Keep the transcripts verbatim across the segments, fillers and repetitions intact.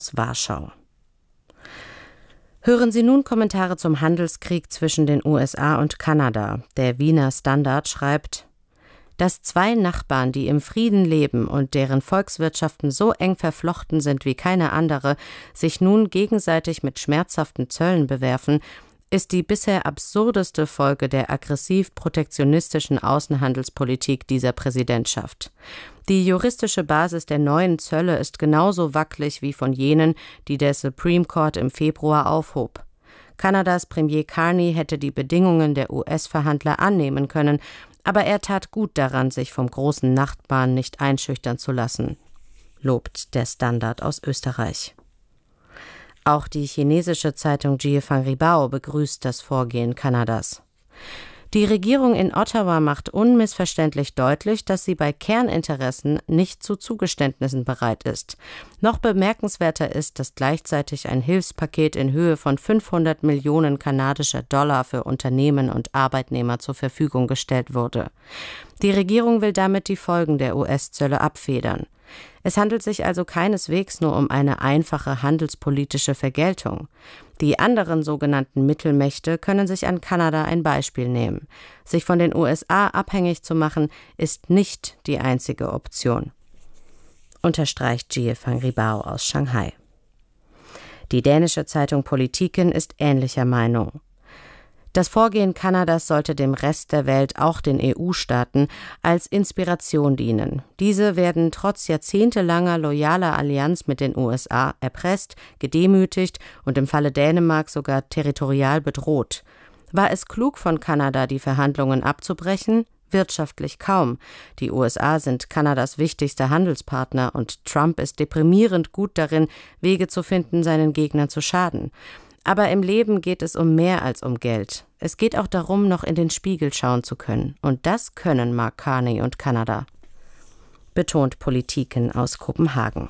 Warschau. Hören Sie nun Kommentare zum Handelskrieg zwischen den U S A und Kanada. Der Wiener Standard schreibt: Dass zwei Nachbarn, die im Frieden leben und deren Volkswirtschaften so eng verflochten sind wie keine andere, sich nun gegenseitig mit schmerzhaften Zöllen bewerfen, ist die bisher absurdeste Folge der aggressiv-protektionistischen Außenhandelspolitik dieser Präsidentschaft. Die juristische Basis der neuen Zölle ist genauso wackelig wie von jenen, die der Supreme Court im Februar aufhob. Kanadas Premier Carney hätte die Bedingungen der U S-Verhandler annehmen können, aber er tat gut daran, sich vom großen Nachbarn nicht einschüchtern zu lassen, lobt der Standard aus Österreich. Auch die chinesische Zeitung Jiefang Ribao begrüßt das Vorgehen Kanadas. Die Regierung in Ottawa macht unmissverständlich deutlich, dass sie bei Kerninteressen nicht zu Zugeständnissen bereit ist. Noch bemerkenswerter ist, dass gleichzeitig ein Hilfspaket in Höhe von fünfhundert Millionen kanadischer Dollar für Unternehmen und Arbeitnehmer zur Verfügung gestellt wurde. Die Regierung will damit die Folgen der U S-Zölle abfedern. Es handelt sich also keineswegs nur um eine einfache handelspolitische Vergeltung. Die anderen sogenannten Mittelmächte können sich an Kanada ein Beispiel nehmen. Sich von den U S A abhängig zu machen, ist nicht die einzige Option, unterstreicht Jiefang Ribao aus Shanghai. Die dänische Zeitung Politiken ist ähnlicher Meinung. Das Vorgehen Kanadas sollte dem Rest der Welt, auch den E U-Staaten, als Inspiration dienen. Diese werden trotz jahrzehntelanger loyaler Allianz mit den U S A erpresst, gedemütigt und im Falle Dänemark sogar territorial bedroht. War es klug von Kanada, die Verhandlungen abzubrechen? Wirtschaftlich kaum. Die U S A sind Kanadas wichtigster Handelspartner und Trump ist deprimierend gut darin, Wege zu finden, seinen Gegnern zu schaden. Aber im Leben geht es um mehr als um Geld. Es geht auch darum, noch in den Spiegel schauen zu können. Und das können Mark Carney und Kanada, betont Politiken aus Kopenhagen.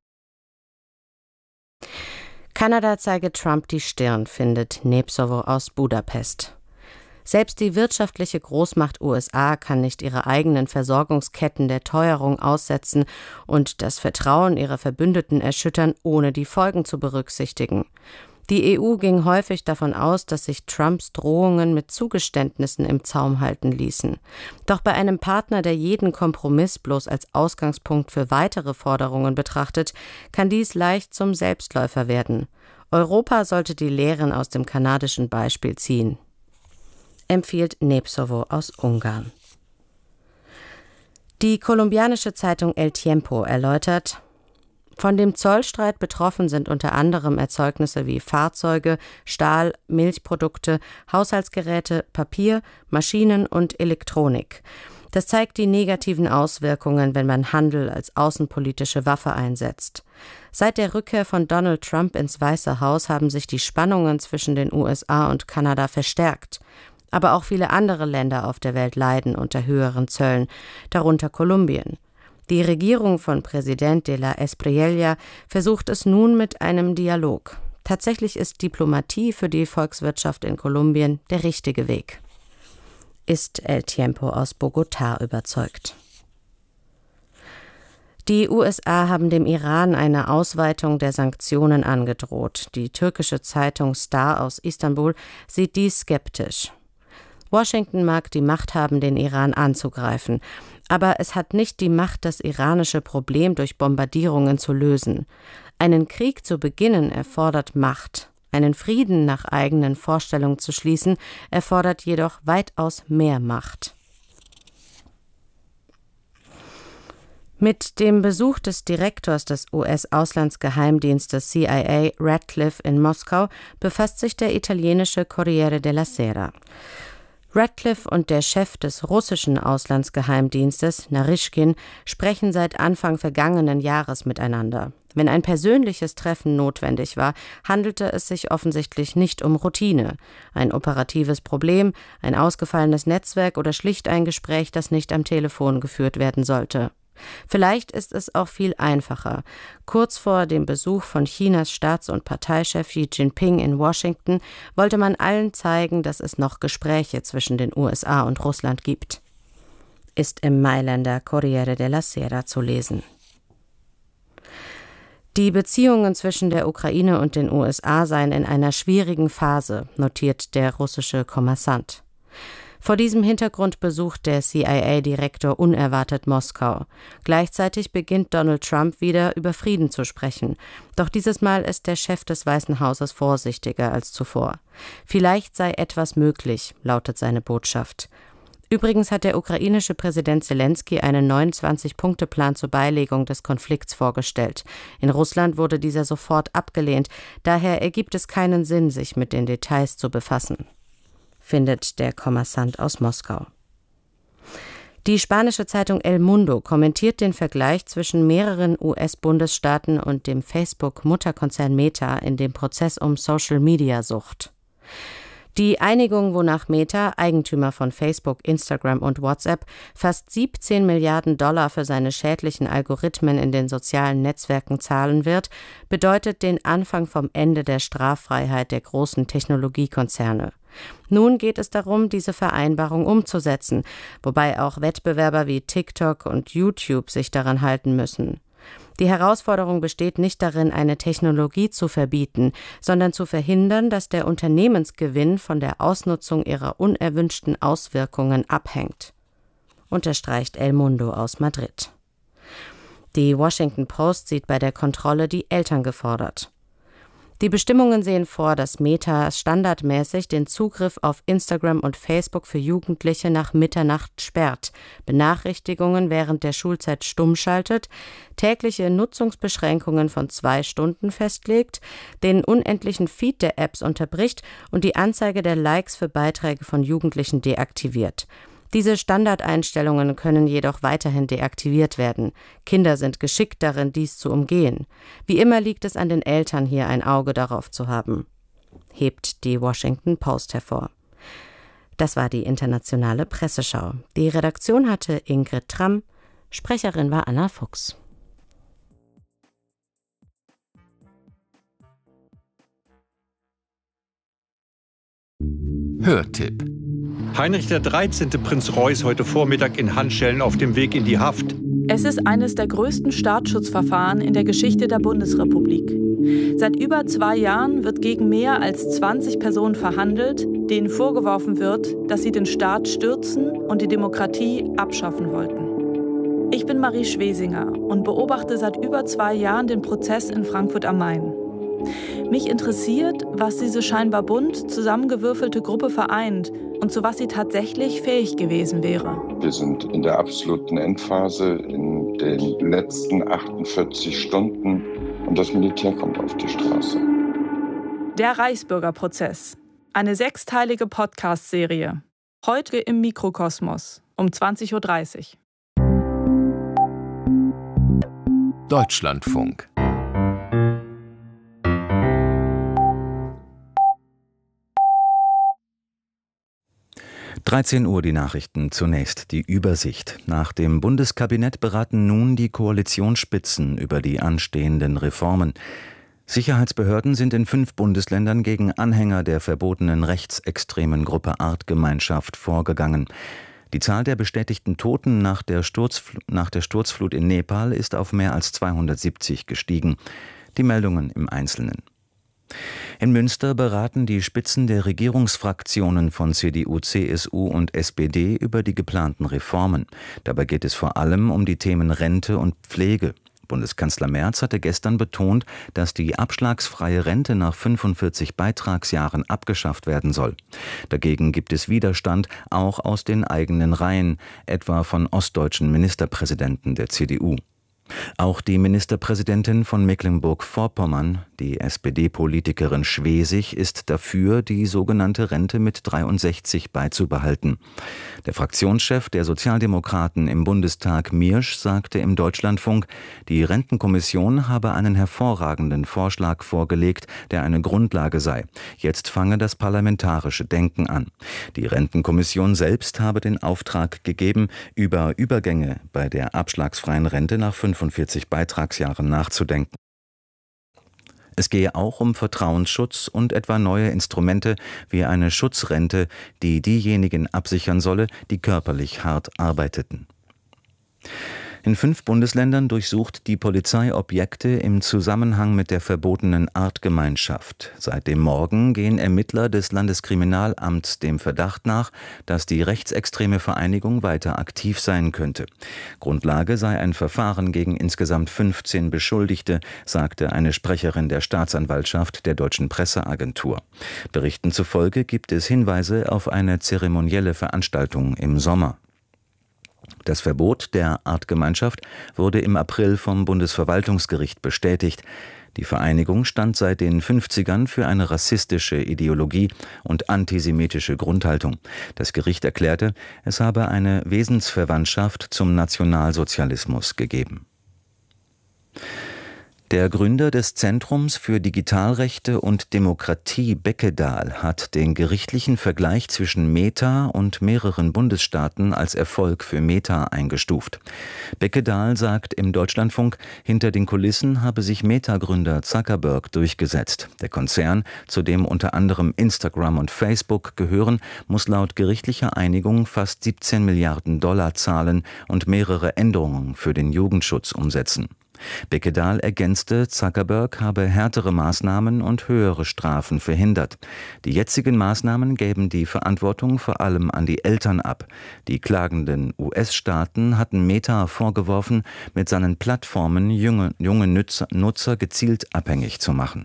Kanada zeige Trump die Stirn, findet Nepsovo aus Budapest. Selbst die wirtschaftliche Großmacht U S A kann nicht ihre eigenen Versorgungsketten der Teuerung aussetzen und das Vertrauen ihrer Verbündeten erschüttern, ohne die Folgen zu berücksichtigen. Die E U ging häufig davon aus, dass sich Trumps Drohungen mit Zugeständnissen im Zaum halten ließen. Doch bei einem Partner, der jeden Kompromiss bloß als Ausgangspunkt für weitere Forderungen betrachtet, kann dies leicht zum Selbstläufer werden. Europa sollte die Lehren aus dem kanadischen Beispiel ziehen, empfiehlt Nepsovo aus Ungarn. Die kolumbianische Zeitung El Tiempo erläutert: Von dem Zollstreit betroffen sind unter anderem Erzeugnisse wie Fahrzeuge, Stahl, Milchprodukte, Haushaltsgeräte, Papier, Maschinen und Elektronik. Das zeigt die negativen Auswirkungen, wenn man Handel als außenpolitische Waffe einsetzt. Seit der Rückkehr von Donald Trump ins Weiße Haus haben sich die Spannungen zwischen den U S A und Kanada verstärkt. Aber auch viele andere Länder auf der Welt leiden unter höheren Zöllen, darunter Kolumbien. Die Regierung von Präsident de la Espriella versucht es nun mit einem Dialog. Tatsächlich ist Diplomatie für die Volkswirtschaft in Kolumbien der richtige Weg, ist El Tiempo aus Bogotá überzeugt. Die U S A haben dem Iran eine Ausweitung der Sanktionen angedroht. Die türkische Zeitung Star aus Istanbul sieht dies skeptisch. Washington mag die Macht haben, den Iran anzugreifen, aber es hat nicht die Macht, das iranische Problem durch Bombardierungen zu lösen. Einen Krieg zu beginnen erfordert Macht. Einen Frieden nach eigenen Vorstellungen zu schließen, erfordert jedoch weitaus mehr Macht. Mit dem Besuch des Direktors des U S-Auslandsgeheimdienstes C I A, Radcliffe, in Moskau befasst sich der italienische Corriere della Sera. Radcliffe und der Chef des russischen Auslandsgeheimdienstes, Naryschkin, sprechen seit Anfang vergangenen Jahres miteinander. Wenn ein persönliches Treffen notwendig war, handelte es sich offensichtlich nicht um Routine. Ein operatives Problem, ein ausgefallenes Netzwerk oder schlicht ein Gespräch, das nicht am Telefon geführt werden sollte. Vielleicht ist es auch viel einfacher. Kurz vor dem Besuch von Chinas Staats- und Parteichef Xi Jinping in Washington wollte man allen zeigen, dass es noch Gespräche zwischen den U S A und Russland gibt, ist im Mailänder Corriere della Sera zu lesen. Die Beziehungen zwischen der Ukraine und den U S A seien in einer schwierigen Phase, notiert der russische Kommersant. Vor diesem Hintergrund besucht der C I A-Direktor unerwartet Moskau. Gleichzeitig beginnt Donald Trump wieder über Frieden zu sprechen. Doch dieses Mal ist der Chef des Weißen Hauses vorsichtiger als zuvor. Vielleicht sei etwas möglich, lautet seine Botschaft. Übrigens hat der ukrainische Präsident Selenskyj einen neunundzwanzig-Punkte-Plan zur Beilegung des Konflikts vorgestellt. In Russland wurde dieser sofort abgelehnt. Daher ergibt es keinen Sinn, sich mit den Details zu befassen, findet der Kommersant aus Moskau. Die spanische Zeitung El Mundo kommentiert den Vergleich zwischen mehreren U S-Bundesstaaten und dem Facebook-Mutterkonzern Meta in dem Prozess um Social-Media-Sucht. Die Einigung, wonach Meta, Eigentümer von Facebook, Instagram und WhatsApp, fast siebzehn Milliarden Dollar für seine schädlichen Algorithmen in den sozialen Netzwerken zahlen wird, bedeutet den Anfang vom Ende der Straffreiheit der großen Technologiekonzerne. Nun geht es darum, diese Vereinbarung umzusetzen, wobei auch Wettbewerber wie TikTok und YouTube sich daran halten müssen. Die Herausforderung besteht nicht darin, eine Technologie zu verbieten, sondern zu verhindern, dass der Unternehmensgewinn von der Ausnutzung ihrer unerwünschten Auswirkungen abhängt, unterstreicht El Mundo aus Madrid. Die Washington Post sieht bei der Kontrolle die Eltern gefordert. Die Bestimmungen sehen vor, dass Meta standardmäßig den Zugriff auf Instagram und Facebook für Jugendliche nach Mitternacht sperrt, Benachrichtigungen während der Schulzeit stumm schaltet, tägliche Nutzungsbeschränkungen von zwei Stunden festlegt, den unendlichen Feed der Apps unterbricht und die Anzeige der Likes für Beiträge von Jugendlichen deaktiviert. Diese Standardeinstellungen können jedoch weiterhin deaktiviert werden. Kinder sind geschickt darin, dies zu umgehen. Wie immer liegt es an den Eltern, hier ein Auge darauf zu haben, hebt die Washington Post hervor. Das war die internationale Presseschau. Die Redaktion hatte Ingrid Tramm, Sprecherin war Anna Fuchs. Hörtipp. Heinrich der dreizehnte. Prinz Reuß heute Vormittag in Handschellen auf dem Weg in die Haft. Es ist eines der größten Staatsschutzverfahren in der Geschichte der Bundesrepublik. Seit über zwei Jahren wird gegen mehr als zwanzig Personen verhandelt, denen vorgeworfen wird, dass sie den Staat stürzen und die Demokratie abschaffen wollten. Ich bin Marie Schwesinger und beobachte seit über zwei Jahren den Prozess in Frankfurt am Main. Mich interessiert, was diese scheinbar bunt zusammengewürfelte Gruppe vereint und zu was sie tatsächlich fähig gewesen wäre. Wir sind in der absoluten Endphase, in den letzten achtundvierzig Stunden und das Militär kommt auf die Straße. Der Reichsbürgerprozess. Eine sechsteilige Podcast-Serie. Heute im Mikrokosmos um zwanzig Uhr dreißig. Deutschlandfunk. dreizehn Uhr die Nachrichten, zunächst die Übersicht. Nach dem Bundeskabinett beraten nun die Koalitionsspitzen über die anstehenden Reformen. Sicherheitsbehörden sind in fünf Bundesländern gegen Anhänger der verbotenen rechtsextremen Gruppe Artgemeinschaft vorgegangen. Die Zahl der bestätigten Toten nach der, Sturzfl- nach der Sturzflut in Nepal ist auf mehr als zweihundertsiebzig gestiegen. Die Meldungen im Einzelnen. In Münster beraten die Spitzen der Regierungsfraktionen von C D U, C S U und S P D über die geplanten Reformen. Dabei geht es vor allem um die Themen Rente und Pflege. Bundeskanzler Merz hatte gestern betont, dass die abschlagsfreie Rente nach fünfundvierzig Beitragsjahren abgeschafft werden soll. Dagegen gibt es Widerstand, auch aus den eigenen Reihen, etwa von ostdeutschen Ministerpräsidenten der C D U. Auch die Ministerpräsidentin von Mecklenburg-Vorpommern, die S P D-Politikerin Schwesig, ist dafür, die sogenannte Rente mit dreiundsechzig beizubehalten. Der Fraktionschef der Sozialdemokraten im Bundestag, Miersch, sagte im Deutschlandfunk, die Rentenkommission habe einen hervorragenden Vorschlag vorgelegt, der eine Grundlage sei. Jetzt fange das parlamentarische Denken an. Die Rentenkommission selbst habe den Auftrag gegeben, über Übergänge bei der abschlagsfreien Rente nach fünfundvierzig Beitragsjahren nachzudenken. Es gehe auch um Vertrauensschutz und etwa neue Instrumente wie eine Schutzrente, die diejenigen absichern solle, die körperlich hart arbeiteten. In fünf Bundesländern durchsucht die Polizei Objekte im Zusammenhang mit der verbotenen Artgemeinschaft. Seit dem Morgen gehen Ermittler des Landeskriminalamts dem Verdacht nach, dass die rechtsextreme Vereinigung weiter aktiv sein könnte. Grundlage sei ein Verfahren gegen insgesamt fünfzehn Beschuldigte, sagte eine Sprecherin der Staatsanwaltschaft der Deutschen Presseagentur. Berichten zufolge gibt es Hinweise auf eine zeremonielle Veranstaltung im Sommer. Das Verbot der Artgemeinschaft wurde im April vom Bundesverwaltungsgericht bestätigt. Die Vereinigung stand seit den fünfzigern für eine rassistische Ideologie und antisemitische Grundhaltung. Das Gericht erklärte, es habe eine Wesensverwandtschaft zum Nationalsozialismus gegeben. Der Gründer des Zentrums für Digitalrechte und Demokratie, Beckedahl, hat den gerichtlichen Vergleich zwischen Meta und mehreren Bundesstaaten als Erfolg für Meta eingestuft. Beckedahl sagt im Deutschlandfunk, hinter den Kulissen habe sich Meta-Gründer Zuckerberg durchgesetzt. Der Konzern, zu dem unter anderem Instagram und Facebook gehören, muss laut gerichtlicher Einigung fast siebzehn Milliarden Dollar zahlen und mehrere Änderungen für den Jugendschutz umsetzen. Beckedahl ergänzte, Zuckerberg habe härtere Maßnahmen und höhere Strafen verhindert. Die jetzigen Maßnahmen gäben die Verantwortung vor allem an die Eltern ab. Die klagenden U S-Staaten hatten Meta vorgeworfen, mit seinen Plattformen junge, junge Nutzer, Nutzer gezielt abhängig zu machen.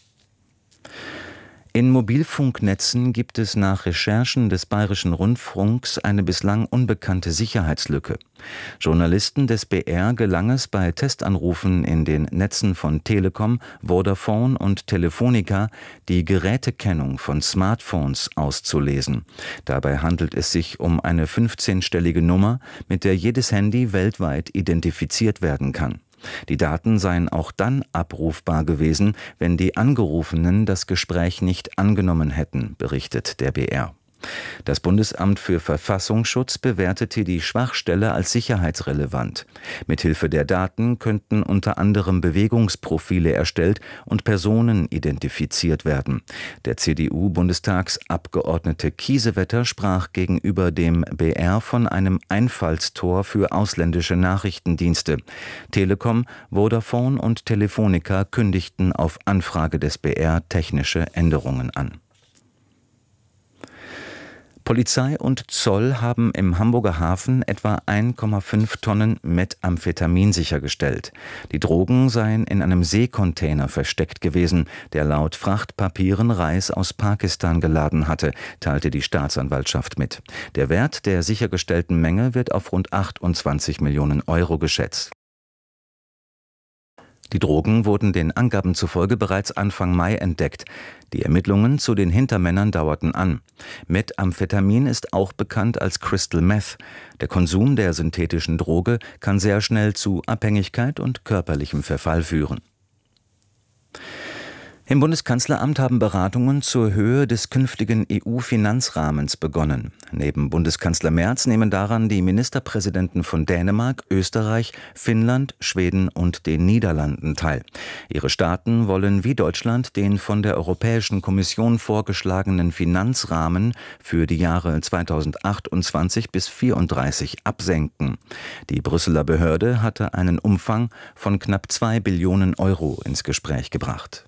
In Mobilfunknetzen gibt es nach Recherchen des Bayerischen Rundfunks eine bislang unbekannte Sicherheitslücke. Journalisten des B R gelang es bei Testanrufen in den Netzen von Telekom, Vodafone und Telefonica, die Gerätekennung von Smartphones auszulesen. Dabei handelt es sich um eine fünfzehnstellige Nummer, mit der jedes Handy weltweit identifiziert werden kann. Die Daten seien auch dann abrufbar gewesen, wenn die Angerufenen das Gespräch nicht angenommen hätten, berichtet der B R. Das Bundesamt für Verfassungsschutz bewertete die Schwachstelle als sicherheitsrelevant. Mithilfe der Daten könnten unter anderem Bewegungsprofile erstellt und Personen identifiziert werden. Der C D U-Bundestagsabgeordnete Kiesewetter sprach gegenüber dem B R von einem Einfallstor für ausländische Nachrichtendienste. Telekom, Vodafone und Telefonica kündigten auf Anfrage des B R technische Änderungen an. Polizei und Zoll haben im Hamburger Hafen etwa ein Komma fünf Tonnen Methamphetamin sichergestellt. Die Drogen seien in einem Seekontainer versteckt gewesen, der laut Frachtpapieren Reis aus Pakistan geladen hatte, teilte die Staatsanwaltschaft mit. Der Wert der sichergestellten Menge wird auf rund achtundzwanzig Millionen Euro geschätzt. Die Drogen wurden den Angaben zufolge bereits Anfang Mai entdeckt. Die Ermittlungen zu den Hintermännern dauerten an. Methamphetamin ist auch bekannt als Crystal Meth. Der Konsum der synthetischen Droge kann sehr schnell zu Abhängigkeit und körperlichem Verfall führen. Im Bundeskanzleramt haben Beratungen zur Höhe des künftigen E U-Finanzrahmens begonnen. Neben Bundeskanzler Merz nehmen daran die Ministerpräsidenten von Dänemark, Österreich, Finnland, Schweden und den Niederlanden teil. Ihre Staaten wollen wie Deutschland den von der Europäischen Kommission vorgeschlagenen Finanzrahmen für die Jahre zweitausendachtundzwanzig bis zweitausendvierunddreißig absenken. Die Brüsseler Behörde hatte einen Umfang von knapp zwei Billionen Euro ins Gespräch gebracht.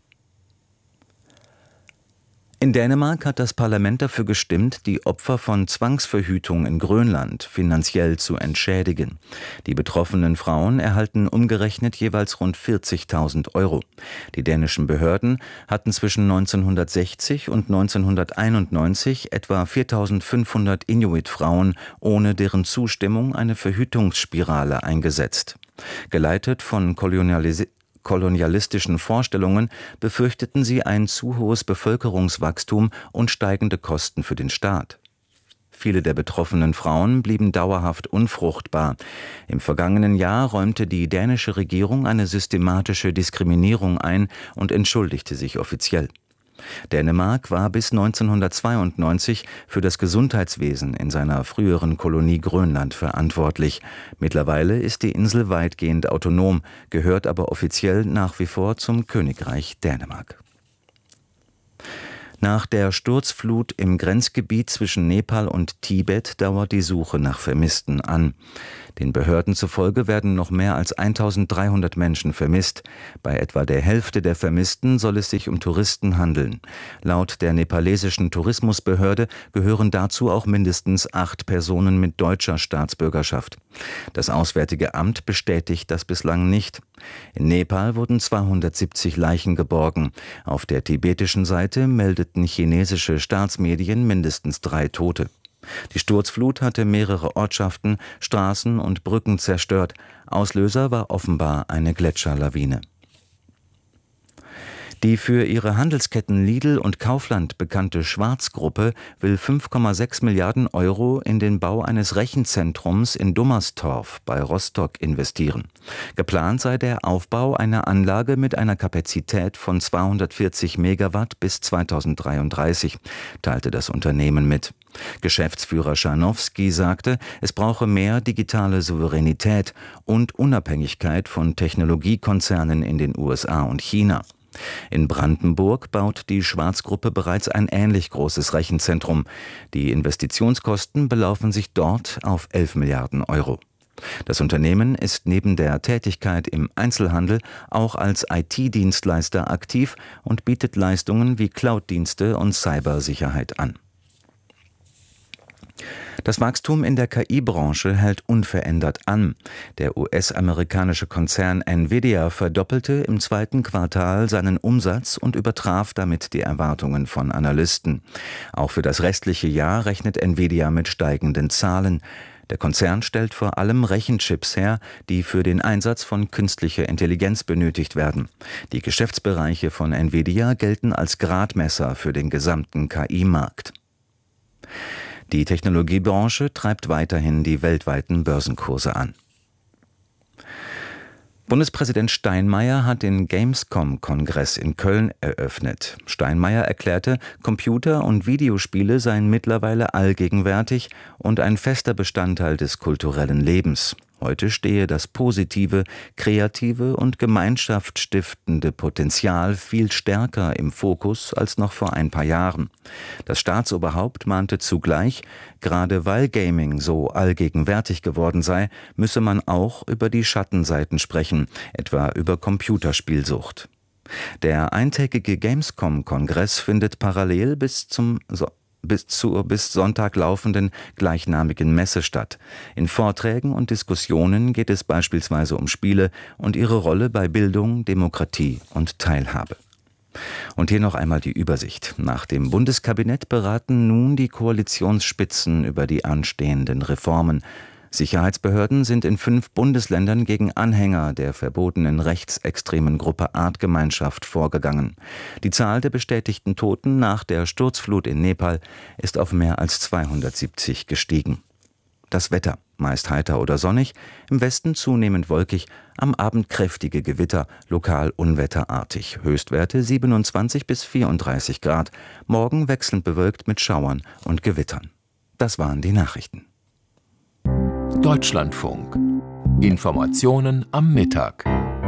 In Dänemark hat das Parlament dafür gestimmt, die Opfer von Zwangsverhütung in Grönland finanziell zu entschädigen. Die betroffenen Frauen erhalten umgerechnet jeweils rund vierzigtausend Euro. Die dänischen Behörden hatten zwischen neunzehnhundertsechzig und neunzehnhunderteinundneunzig etwa viertausendfünfhundert Inuit-Frauen ohne deren Zustimmung eine Verhütungsspirale eingesetzt. Geleitet von Kolonialisierung kolonialistischen Vorstellungen befürchteten sie ein zu hohes Bevölkerungswachstum und steigende Kosten für den Staat. Viele der betroffenen Frauen blieben dauerhaft unfruchtbar. Im vergangenen Jahr räumte die dänische Regierung eine systematische Diskriminierung ein und entschuldigte sich offiziell. Dänemark war bis neunzehnhundertzweiundneunzig für das Gesundheitswesen in seiner früheren Kolonie Grönland verantwortlich. Mittlerweile ist die Insel weitgehend autonom, gehört aber offiziell nach wie vor zum Königreich Dänemark. Nach der Sturzflut im Grenzgebiet zwischen Nepal und Tibet dauert die Suche nach Vermissten an. Den Behörden zufolge werden noch mehr als eintausenddreihundert Menschen vermisst. Bei etwa der Hälfte der Vermissten soll es sich um Touristen handeln. Laut der nepalesischen Tourismusbehörde gehören dazu auch mindestens acht Personen mit deutscher Staatsbürgerschaft. Das Auswärtige Amt bestätigt das bislang nicht. In Nepal wurden zweihundertsiebzig Leichen geborgen. Auf der tibetischen Seite meldeten chinesische Staatsmedien mindestens drei Tote. Die Sturzflut hatte mehrere Ortschaften, Straßen und Brücken zerstört. Auslöser war offenbar eine Gletscherlawine. Die für ihre Handelsketten Lidl und Kaufland bekannte Schwarz-Gruppe will fünf Komma sechs Milliarden Euro in den Bau eines Rechenzentrums in Dummerstorf bei Rostock investieren. Geplant sei der Aufbau einer Anlage mit einer Kapazität von zweihundertvierzig Megawatt bis zweitausenddreiunddreißig, teilte das Unternehmen mit. Geschäftsführer Scharnowski sagte, es brauche mehr digitale Souveränität und Unabhängigkeit von Technologiekonzernen in den U S A und China. In Brandenburg baut die Schwarz-Gruppe bereits ein ähnlich großes Rechenzentrum. Die Investitionskosten belaufen sich dort auf elf Milliarden Euro. Das Unternehmen ist neben der Tätigkeit im Einzelhandel auch als I T-Dienstleister aktiv und bietet Leistungen wie Cloud-Dienste und Cybersicherheit an. Das Wachstum in der K I-Branche hält unverändert an. Der U S-amerikanische Konzern Nvidia verdoppelte im zweiten Quartal seinen Umsatz und übertraf damit die Erwartungen von Analysten. Auch für das restliche Jahr rechnet Nvidia mit steigenden Zahlen. Der Konzern stellt vor allem Rechenchips her, die für den Einsatz von künstlicher Intelligenz benötigt werden. Die Geschäftsbereiche von Nvidia gelten als Gradmesser für den gesamten K I-Markt. Die Technologiebranche treibt weiterhin die weltweiten Börsenkurse an. Bundespräsident Steinmeier hat den Gamescom-Kongress in Köln eröffnet. Steinmeier erklärte, Computer- und Videospiele seien mittlerweile allgegenwärtig und ein fester Bestandteil des kulturellen Lebens. Heute stehe das positive, kreative und gemeinschaftsstiftende Potenzial viel stärker im Fokus als noch vor ein paar Jahren. Das Staatsoberhaupt mahnte zugleich, gerade weil Gaming so allgegenwärtig geworden sei, müsse man auch über die Schattenseiten sprechen, etwa über Computerspielsucht. Der eintägige Gamescom-Kongress findet parallel bis zum so bis zur bis Sonntag laufenden gleichnamigen Messe statt. In Vorträgen und Diskussionen geht es beispielsweise um Spiele und ihre Rolle bei Bildung, Demokratie und Teilhabe. Und hier noch einmal die Übersicht. Nach dem Bundeskabinett beraten nun die Koalitionsspitzen über die anstehenden Reformen. Sicherheitsbehörden sind in fünf Bundesländern gegen Anhänger der verbotenen rechtsextremen Gruppe Artgemeinschaft vorgegangen. Die Zahl der bestätigten Toten nach der Sturzflut in Nepal ist auf mehr als zweihundertsiebzig gestiegen. Das Wetter, meist heiter oder sonnig, im Westen zunehmend wolkig, am Abend kräftige Gewitter, lokal unwetterartig, Höchstwerte siebenundzwanzig bis vierunddreißig Grad, morgen wechselnd bewölkt mit Schauern und Gewittern. Das waren die Nachrichten. Deutschlandfunk. Informationen am Mittag.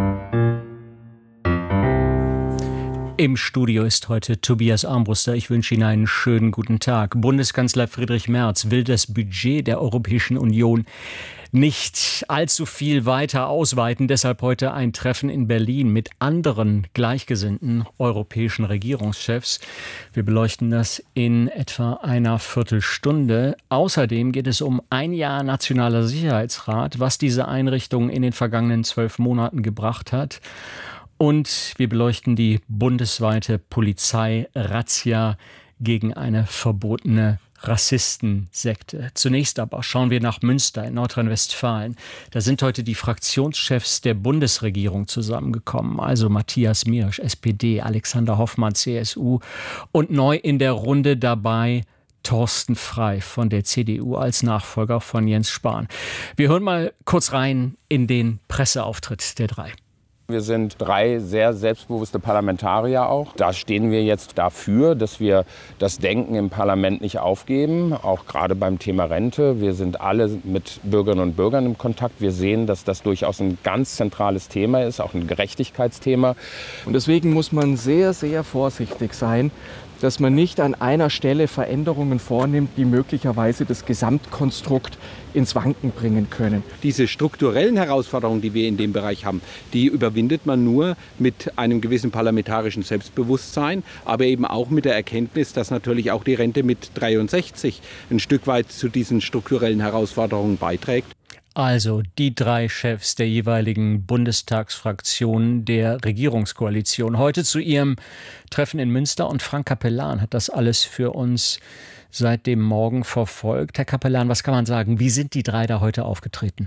Im Studio ist heute Tobias Armbruster. Ich wünsche Ihnen einen schönen guten Tag. Bundeskanzler Friedrich Merz will das Budget der Europäischen Union nicht allzu viel weiter ausweiten. Deshalb heute ein Treffen in Berlin mit anderen gleichgesinnten europäischen Regierungschefs. Wir beleuchten das in etwa einer Viertelstunde. Außerdem geht es um ein Jahr Nationaler Sicherheitsrat, was diese Einrichtung in den vergangenen zwölf Monaten gebracht hat. Und wir beleuchten die bundesweite Polizei-Razzia gegen eine verbotene Rassistensekte. Zunächst aber schauen wir nach Münster in Nordrhein-Westfalen. Da sind heute die Fraktionschefs der Bundesregierung zusammengekommen. Also Matthias Miersch, S P D, Alexander Hoffmann, C S U und neu in der Runde dabei Thorsten Frey von der C D U als Nachfolger von Jens Spahn. Wir hören mal kurz rein in den Presseauftritt der drei. Wir sind drei sehr selbstbewusste Parlamentarier auch. Da stehen wir jetzt dafür, dass wir das Denken im Parlament nicht aufgeben, auch gerade beim Thema Rente. Wir sind alle mit Bürgerinnen und Bürgern im Kontakt. Wir sehen, dass das durchaus ein ganz zentrales Thema ist, auch ein Gerechtigkeitsthema. Und deswegen muss man sehr, sehr vorsichtig sein, dass man nicht an einer Stelle Veränderungen vornimmt, die möglicherweise das Gesamtkonstrukt ins Wanken bringen können. Diese strukturellen Herausforderungen, die wir in dem Bereich haben, die überwindet man nur mit einem gewissen parlamentarischen Selbstbewusstsein, aber eben auch mit der Erkenntnis, dass natürlich auch die Rente mit dreiundsechzig ein Stück weit zu diesen strukturellen Herausforderungen beiträgt. Also die drei Chefs der jeweiligen Bundestagsfraktionen der Regierungskoalition. Heute zu ihrem Treffen in Münster, und Frank Capellan hat das alles für uns seit dem Morgen verfolgt. Herr Capellan, was kann man sagen? Wie sind die drei da heute aufgetreten?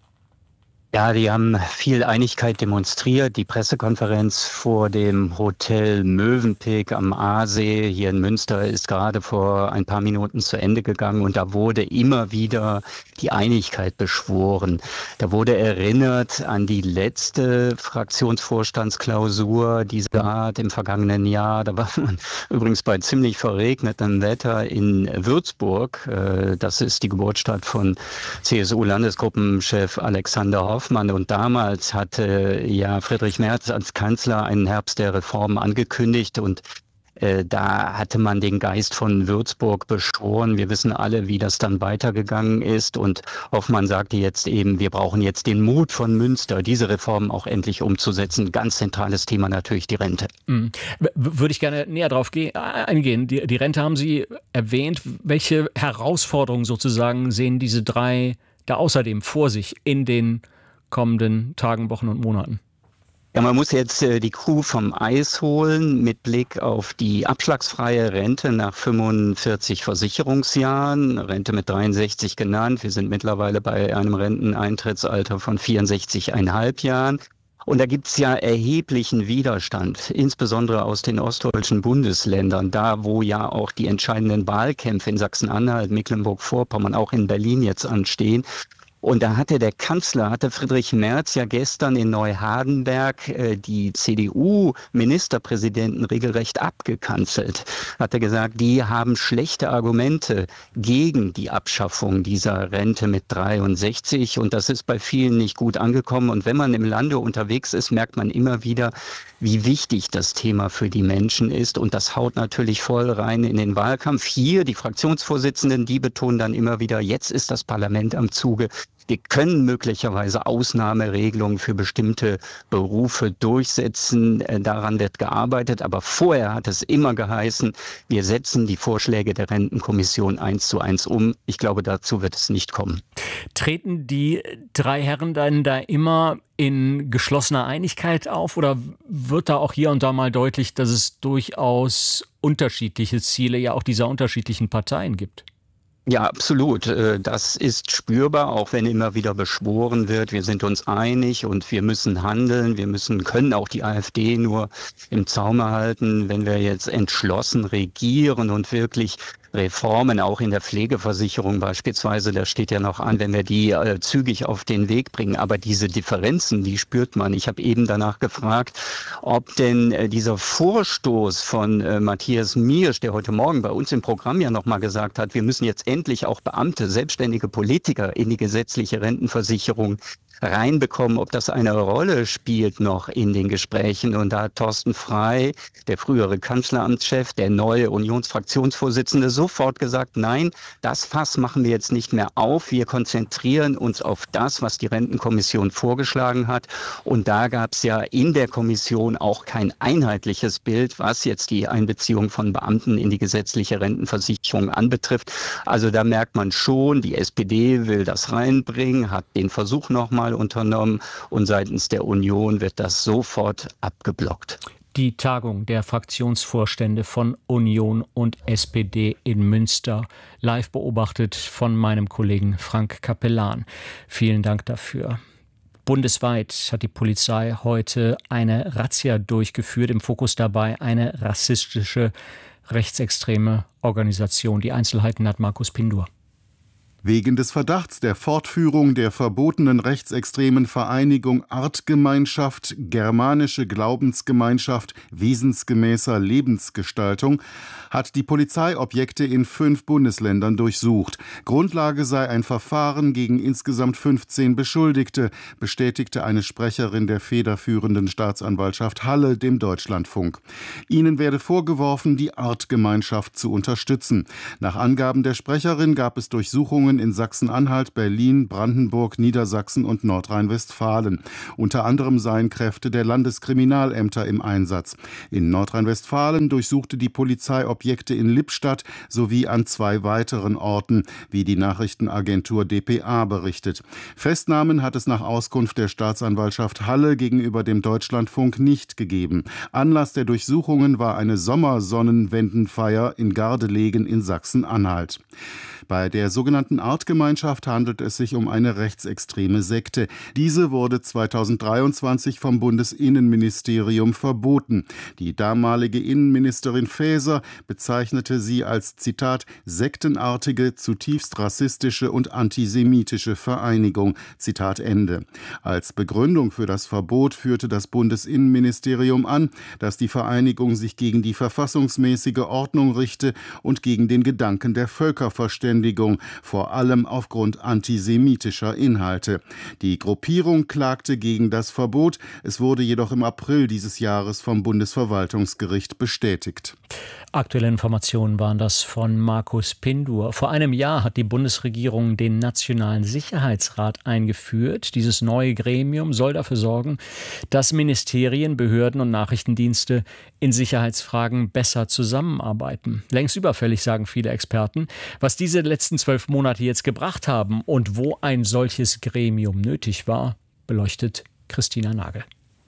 Ja, die haben viel Einigkeit demonstriert. Die Pressekonferenz vor dem Hotel Mövenpick am Aasee hier in Münster ist gerade vor ein paar Minuten zu Ende gegangen, und da wurde immer wieder die Einigkeit beschworen. Da wurde erinnert an die letzte Fraktionsvorstandsklausur dieser Art im vergangenen Jahr. Da war man übrigens bei ziemlich verregnetem Wetter in Würzburg. Das ist die Geburtsstadt von C S U-Landesgruppenchef Alexander Hoffmann. Und damals hatte ja Friedrich Merz als Kanzler einen Herbst der Reformen angekündigt, und äh, da hatte man den Geist von Würzburg beschworen. Wir wissen alle, wie das dann weitergegangen ist, und Hoffmann sagte jetzt eben, wir brauchen jetzt den Mut von Münster, diese Reformen auch endlich umzusetzen. Ganz zentrales Thema natürlich die Rente. Mhm. Würde ich gerne näher drauf ge- eingehen. Die, die Rente haben Sie erwähnt. Welche Herausforderungen sozusagen sehen diese drei da außerdem vor sich in den kommenden Tagen, Wochen und Monaten? Ja, man muss jetzt äh, die Kuh vom Eis holen mit Blick auf die abschlagsfreie Rente nach fünfundvierzig Versicherungsjahren, Rente mit dreiundsechzig genannt. Wir sind mittlerweile bei einem Renteneintrittsalter von vierundsechzig Komma fünf Jahren. Und da gibt's ja erheblichen Widerstand, insbesondere aus den ostdeutschen Bundesländern, da wo ja auch die entscheidenden Wahlkämpfe in Sachsen-Anhalt, Mecklenburg-Vorpommern, auch in Berlin jetzt anstehen. Und da hatte der Kanzler, hatte Friedrich Merz ja gestern in Neuhardenberg äh, die C D U-Ministerpräsidenten regelrecht abgekanzelt. Hat er gesagt, die haben schlechte Argumente gegen die Abschaffung dieser Rente mit dreiundsechzig. Und das ist bei vielen nicht gut angekommen. Und wenn man im Lande unterwegs ist, merkt man immer wieder, wie wichtig das Thema für die Menschen ist. Und das haut natürlich voll rein in den Wahlkampf. Hier, die Fraktionsvorsitzenden, die betonen dann immer wieder, jetzt ist das Parlament am Zuge. Wir können möglicherweise Ausnahmeregelungen für bestimmte Berufe durchsetzen. Daran wird gearbeitet. Aber vorher hat es immer geheißen, wir setzen die Vorschläge der Rentenkommission eins zu eins um. Ich glaube, dazu wird es nicht kommen. Treten die drei Herren dann da immer in geschlossener Einigkeit auf, oder wird da auch hier und da mal deutlich, dass es durchaus unterschiedliche Ziele ja auch dieser unterschiedlichen Parteien gibt? Ja, absolut. Das ist spürbar, auch wenn immer wieder beschworen wird, wir sind uns einig und wir müssen handeln. Wir müssen, können auch die AfD nur im Zaume halten, wenn wir jetzt entschlossen regieren und wirklich Reformen auch in der Pflegeversicherung beispielsweise, da steht ja noch an, wenn wir die äh, zügig auf den Weg bringen. Aber diese Differenzen, die spürt man. Ich habe eben danach gefragt, ob denn äh, dieser Vorstoß von äh, Matthias Miersch, der heute Morgen bei uns im Programm ja nochmal gesagt hat, wir müssen jetzt endlich auch Beamte, selbstständige Politiker in die gesetzliche Rentenversicherung reinbekommen, ob das eine Rolle spielt noch in den Gesprächen. Und da hat Thorsten Frey, der frühere Kanzleramtschef, der neue Unionsfraktionsvorsitzende, sofort gesagt, nein, das Fass machen wir jetzt nicht mehr auf. Wir konzentrieren uns auf das, was die Rentenkommission vorgeschlagen hat. Und da gab es ja in der Kommission auch kein einheitliches Bild, was jetzt die Einbeziehung von Beamten in die gesetzliche Rentenversicherung anbetrifft. Also da merkt man schon, die S P D will das reinbringen, hat den Versuch nochmal unternommen, und seitens der Union wird das sofort abgeblockt. Die Tagung der Fraktionsvorstände von Union und S P D in Münster, live beobachtet von meinem Kollegen Frank Capellan. Vielen Dank dafür. Bundesweit hat die Polizei heute eine Razzia durchgeführt, im Fokus dabei eine rassistische, rechtsextreme Organisation. Die Einzelheiten hat Markus Pindur. Wegen des Verdachts der Fortführung der verbotenen rechtsextremen Vereinigung Artgemeinschaft, Germanische Glaubensgemeinschaft wesensgemäßer Lebensgestaltung hat die Polizei Objekte in fünf Bundesländern durchsucht. Grundlage sei ein Verfahren gegen insgesamt fünfzehn Beschuldigte, bestätigte eine Sprecherin der federführenden Staatsanwaltschaft Halle dem Deutschlandfunk. Ihnen werde vorgeworfen, die Artgemeinschaft zu unterstützen. Nach Angaben der Sprecherin gab es Durchsuchungen in Sachsen-Anhalt, Berlin, Brandenburg, Niedersachsen und Nordrhein-Westfalen. Unter anderem seien Kräfte der Landeskriminalämter im Einsatz. In Nordrhein-Westfalen durchsuchte die Polizei Objekte in Lippstadt sowie an zwei weiteren Orten, wie die Nachrichtenagentur d p a berichtet. Festnahmen hat es nach Auskunft der Staatsanwaltschaft Halle gegenüber dem Deutschlandfunk nicht gegeben. Anlass der Durchsuchungen war eine Sommersonnenwendenfeier in Gardelegen in Sachsen-Anhalt. Bei der sogenannten Artgemeinschaft handelt es sich um eine rechtsextreme Sekte. Diese wurde zweitausenddreiundzwanzig vom Bundesinnenministerium verboten. Die damalige Innenministerin Faeser bezeichnete sie als, Zitat, sektenartige, zutiefst rassistische und antisemitische Vereinigung, Zitat Ende. Als Begründung für das Verbot führte das Bundesinnenministerium an, dass die Vereinigung sich gegen die verfassungsmäßige Ordnung richte und gegen den Gedanken der Völkerverständigung, vor allem aufgrund antisemitischer Inhalte. Die Gruppierung klagte gegen das Verbot. Es wurde jedoch im April dieses Jahres vom Bundesverwaltungsgericht bestätigt. Aktuelle Informationen waren das von Markus Pindur. Vor einem Jahr hat die Bundesregierung den Nationalen Sicherheitsrat eingeführt. Dieses neue Gremium soll dafür sorgen, dass Ministerien, Behörden und Nachrichtendienste in Sicherheitsfragen besser zusammenarbeiten. Längst überfällig, sagen viele Experten. Was diese letzten zwölf Monate jetzt gebracht haben und wo ein solches Gremium nötig war, beleuchtet Christina Nagel.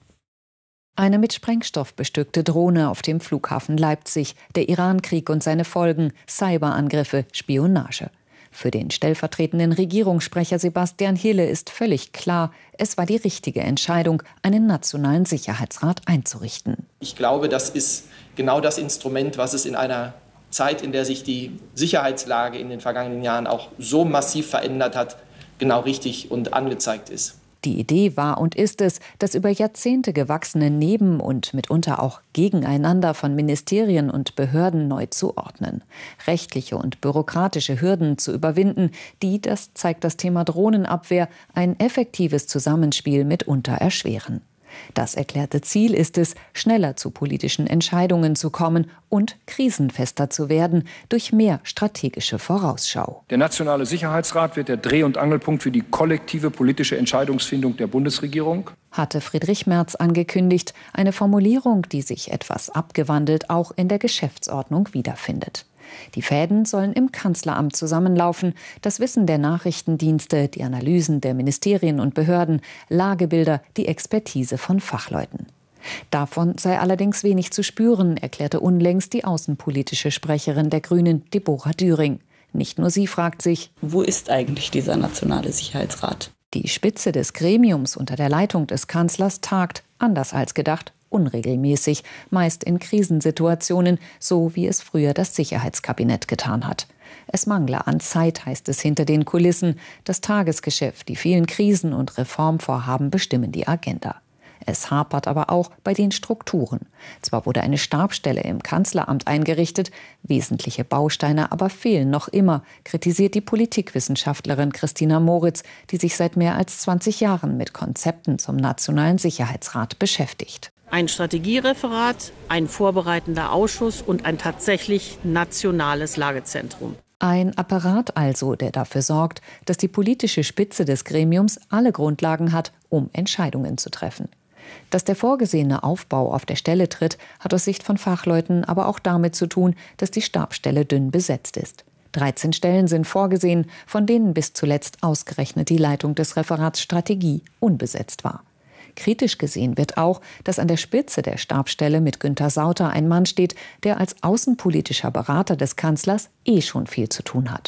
Eine mit Sprengstoff bestückte Drohne auf dem Flughafen Leipzig, der Irankrieg und seine Folgen, Cyberangriffe, Spionage. Für den stellvertretenden Regierungssprecher Sebastian Hille ist völlig klar, es war die richtige Entscheidung, einen nationalen Sicherheitsrat einzurichten. Ich glaube, das ist genau das Instrument, was es in einer Zeit, in der sich die Sicherheitslage in den vergangenen Jahren auch so massiv verändert hat, genau richtig und angezeigt ist. Die Idee war und ist es, das über Jahrzehnte gewachsene Neben- und mitunter auch Gegeneinander von Ministerien und Behörden neu zu ordnen. Rechtliche und bürokratische Hürden zu überwinden, die, das zeigt das Thema Drohnenabwehr, ein effektives Zusammenspiel mitunter erschweren. Das erklärte Ziel ist es, schneller zu politischen Entscheidungen zu kommen und krisenfester zu werden durch mehr strategische Vorausschau. Der Nationale Sicherheitsrat wird der Dreh- und Angelpunkt für die kollektive politische Entscheidungsfindung der Bundesregierung, hatte Friedrich Merz angekündigt, eine Formulierung, die sich etwas abgewandelt auch in der Geschäftsordnung wiederfindet. Die Fäden sollen im Kanzleramt zusammenlaufen, das Wissen der Nachrichtendienste, die Analysen der Ministerien und Behörden, Lagebilder, die Expertise von Fachleuten. Davon sei allerdings wenig zu spüren, erklärte unlängst die außenpolitische Sprecherin der Grünen, Deborah Düring. Nicht nur sie fragt sich, wo ist eigentlich dieser Nationale Sicherheitsrat? Die Spitze des Gremiums unter der Leitung des Kanzlers tagt, anders als gedacht, unregelmäßig, meist in Krisensituationen, so wie es früher das Sicherheitskabinett getan hat. Es mangle an Zeit, heißt es hinter den Kulissen. Das Tagesgeschäft, die vielen Krisen und Reformvorhaben bestimmen die Agenda. Es hapert aber auch bei den Strukturen. Zwar wurde eine Stabsstelle im Kanzleramt eingerichtet, wesentliche Bausteine aber fehlen noch immer, kritisiert die Politikwissenschaftlerin Christina Moritz, die sich seit mehr als zwanzig Jahren mit Konzepten zum Nationalen Sicherheitsrat beschäftigt. Ein Strategiereferat, ein vorbereitender Ausschuss und ein tatsächlich nationales Lagezentrum. Ein Apparat also, der dafür sorgt, dass die politische Spitze des Gremiums alle Grundlagen hat, um Entscheidungen zu treffen. Dass der vorgesehene Aufbau auf der Stelle tritt, hat aus Sicht von Fachleuten aber auch damit zu tun, dass die Stabsstelle dünn besetzt ist. dreizehn Stellen sind vorgesehen, von denen bis zuletzt ausgerechnet die Leitung des Referats Strategie unbesetzt war. Kritisch gesehen wird auch, dass an der Spitze der Stabsstelle mit Günther Sauter ein Mann steht, der als außenpolitischer Berater des Kanzlers eh schon viel zu tun hat.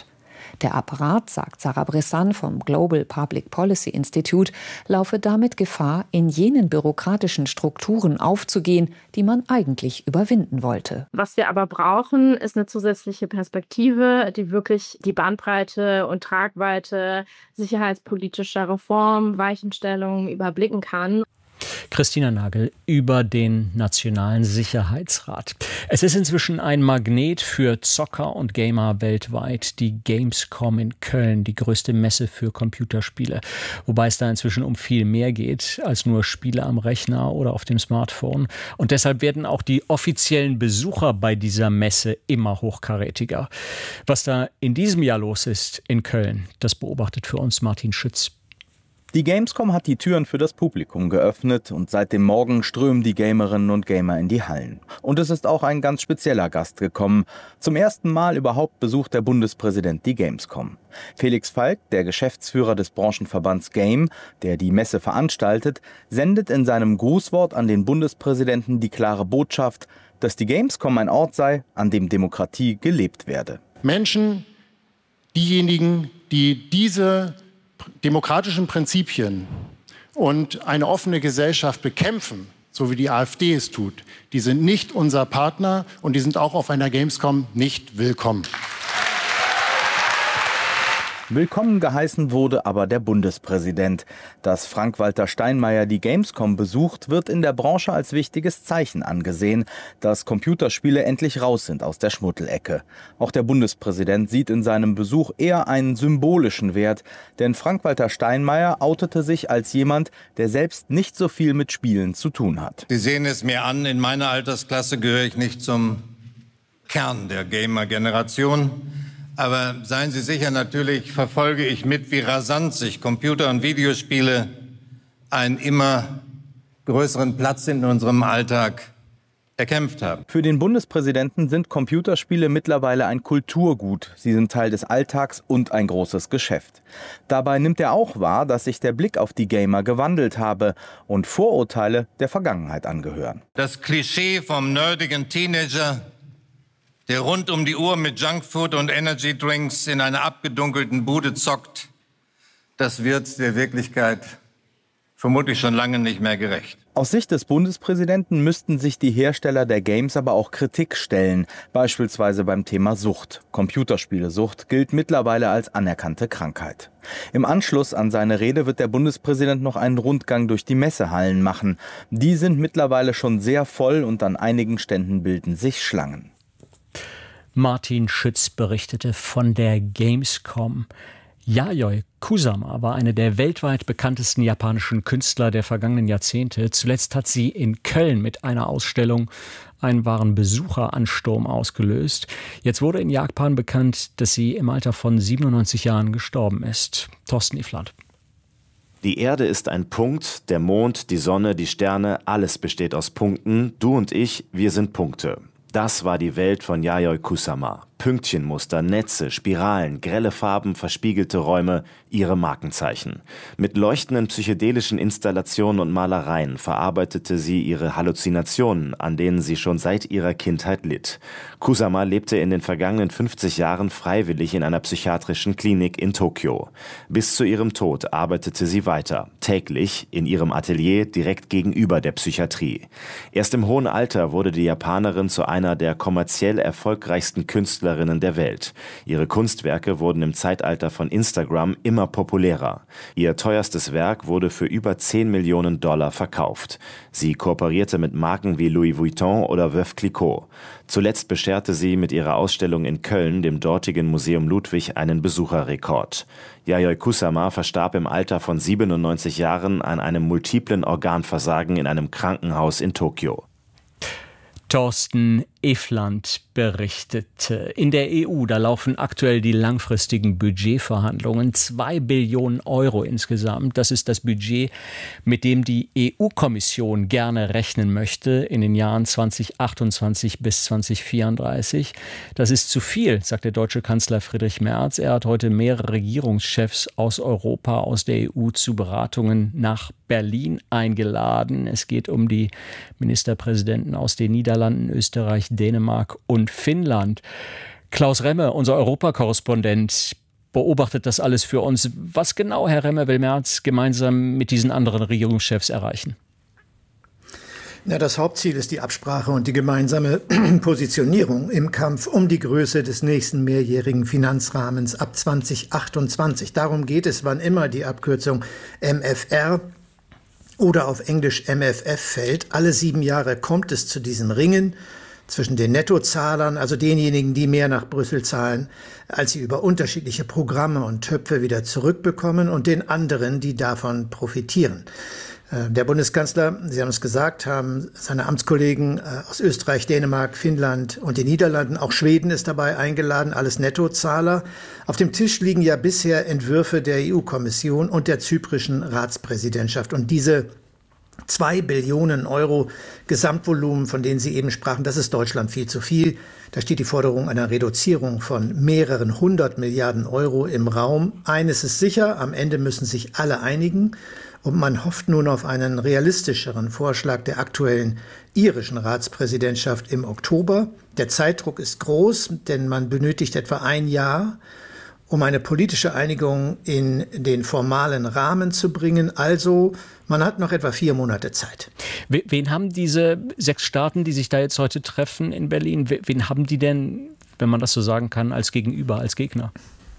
Der Apparat, sagt Sarah Bressan vom Global Public Policy Institute, laufe damit Gefahr, in jenen bürokratischen Strukturen aufzugehen, die man eigentlich überwinden wollte. Was wir aber brauchen, ist eine zusätzliche Perspektive, die wirklich die Bandbreite und Tragweite sicherheitspolitischer Reformen, Weichenstellungen überblicken kann. Christina Nagel über den Nationalen Sicherheitsrat. Es ist inzwischen ein Magnet für Zocker und Gamer weltweit, die Gamescom in Köln, die größte Messe für Computerspiele. Wobei es da inzwischen um viel mehr geht als nur Spiele am Rechner oder auf dem Smartphone. Und deshalb werden auch die offiziellen Besucher bei dieser Messe immer hochkarätiger. Was da in diesem Jahr los ist in Köln, das beobachtet für uns Martin Schütz. Die Gamescom hat die Türen für das Publikum geöffnet und seit dem Morgen strömen die Gamerinnen und Gamer in die Hallen. Und es ist auch ein ganz spezieller Gast gekommen. Zum ersten Mal überhaupt besucht der Bundespräsident die Gamescom. Felix Falk, der Geschäftsführer des Branchenverbands Game, der die Messe veranstaltet, sendet in seinem Grußwort an den Bundespräsidenten die klare Botschaft, dass die Gamescom ein Ort sei, an dem Demokratie gelebt werde. Menschen, diejenigen, die diese demokratischen Prinzipien und eine offene Gesellschaft bekämpfen, so wie die AfD es tut, die sind nicht unser Partner und die sind auch auf einer Gamescom nicht willkommen. Willkommen geheißen wurde aber der Bundespräsident. Dass Frank-Walter Steinmeier die Gamescom besucht, wird in der Branche als wichtiges Zeichen angesehen, dass Computerspiele endlich raus sind aus der Schmuddelecke. Auch der Bundespräsident sieht in seinem Besuch eher einen symbolischen Wert, denn Frank-Walter Steinmeier outete sich als jemand, der selbst nicht so viel mit Spielen zu tun hat. Sie sehen es mir an, in meiner Altersklasse gehöre ich nicht zum Kern der Gamer-Generation. Aber seien Sie sicher, natürlich verfolge ich mit, wie rasant sich Computer- und Videospiele einen immer größeren Platz in unserem Alltag erkämpft haben. Für den Bundespräsidenten sind Computerspiele mittlerweile ein Kulturgut. Sie sind Teil des Alltags und ein großes Geschäft. Dabei nimmt er auch wahr, dass sich der Blick auf die Gamer gewandelt habe und Vorurteile der Vergangenheit angehören. Das Klischee vom nerdigen Teenager, der rund um die Uhr mit Junkfood und Energydrinks in einer abgedunkelten Bude zockt, das wird der Wirklichkeit vermutlich schon lange nicht mehr gerecht. Aus Sicht des Bundespräsidenten müssten sich die Hersteller der Games aber auch Kritik stellen, beispielsweise beim Thema Sucht. Computerspielesucht gilt mittlerweile als anerkannte Krankheit. Im Anschluss an seine Rede wird der Bundespräsident noch einen Rundgang durch die Messehallen machen. Die sind mittlerweile schon sehr voll und an einigen Ständen bilden sich Schlangen. Martin Schütz berichtete von der Gamescom. Yayoi Kusama war eine der weltweit bekanntesten japanischen Künstler der vergangenen Jahrzehnte. Zuletzt hat sie in Köln mit einer Ausstellung einen wahren Besucheransturm ausgelöst. Jetzt wurde in Japan bekannt, dass sie im Alter von siebenundneunzig Jahren gestorben ist. Thorsten Ifland. Die Erde ist ein Punkt, der Mond, die Sonne, die Sterne, alles besteht aus Punkten. Du und ich, wir sind Punkte. Das war die Welt von Yayoi Kusama. Pünktchenmuster, Netze, Spiralen, grelle Farben, verspiegelte Räume, ihre Markenzeichen. Mit leuchtenden psychedelischen Installationen und Malereien verarbeitete sie ihre Halluzinationen, an denen sie schon seit ihrer Kindheit litt. Kusama lebte in den vergangenen fünfzig Jahren freiwillig in einer psychiatrischen Klinik in Tokio. Bis zu ihrem Tod arbeitete sie weiter, täglich in ihrem Atelier direkt gegenüber der Psychiatrie. Erst im hohen Alter wurde die Japanerin zu einer der kommerziell erfolgreichsten Künstlerinnen der Welt. Ihre Kunstwerke wurden im Zeitalter von Instagram immer populärer. Ihr teuerstes Werk wurde für über zehn Millionen Dollar verkauft. Sie kooperierte mit Marken wie Louis Vuitton oder Veuve Clicquot. Zuletzt bescherte sie mit ihrer Ausstellung in Köln dem dortigen Museum Ludwig einen Besucherrekord. Yayoi Kusama verstarb im Alter von siebenundneunzig Jahren an einem multiplen Organversagen in einem Krankenhaus in Tokio. Thorsten Ifland berichtete. In der E U, da laufen aktuell die langfristigen Budgetverhandlungen. Zwei Billionen Euro insgesamt. Das ist das Budget, mit dem die E U-Kommission gerne rechnen möchte in den Jahren zweitausendachtundzwanzig bis zweitausendvierunddreißig. Das ist zu viel, sagt der deutsche Kanzler Friedrich Merz. Er hat heute mehrere Regierungschefs aus Europa, aus der E U zu Beratungen nach Berlin eingeladen. Es geht um die Ministerpräsidenten aus den Niederlanden, Österreich, Dänemark und Finnland. Klaus Remme, unser Europakorrespondent. beobachtet das alles für uns. Was genau, Herr Remme, will Merz gemeinsam mit diesen anderen Regierungschefs erreichen? Na, das Hauptziel ist die Absprache und die gemeinsame Positionierung im Kampf um die Größe des nächsten mehrjährigen Finanzrahmens ab zwanzig achtundzwanzig. Darum geht es, wann immer die Abkürzung M F R oder auf Englisch M F F fällt. Alle sieben Jahre kommt es zu diesem Ringen zwischen den Nettozahlern, also denjenigen, die mehr nach Brüssel zahlen, als sie über unterschiedliche Programme und Töpfe wieder zurückbekommen, und den anderen, die davon profitieren. Der Bundeskanzler, Sie haben es gesagt, haben seine Amtskollegen aus Österreich, Dänemark, Finnland und den Niederlanden, auch Schweden ist dabei eingeladen, alles Nettozahler. Auf dem Tisch liegen ja bisher Entwürfe der E U-Kommission und der zyprischen Ratspräsidentschaft. Und diese zwei Billionen Euro Gesamtvolumen, von denen Sie eben sprachen, das ist Deutschland viel zu viel. Da steht die Forderung einer Reduzierung von mehreren hundert Milliarden Euro im Raum. Eines ist sicher, am Ende müssen sich alle einigen. Und man hofft nun auf einen realistischeren Vorschlag der aktuellen irischen Ratspräsidentschaft im Oktober. Der Zeitdruck ist groß, denn man benötigt etwa ein Jahr, um eine politische Einigung in den formalen Rahmen zu bringen. Also man hat noch etwa vier Monate Zeit. Wen haben diese sechs Staaten, die sich da jetzt heute treffen in Berlin, wen haben die denn, wenn man das so sagen kann, als Gegenüber, als Gegner?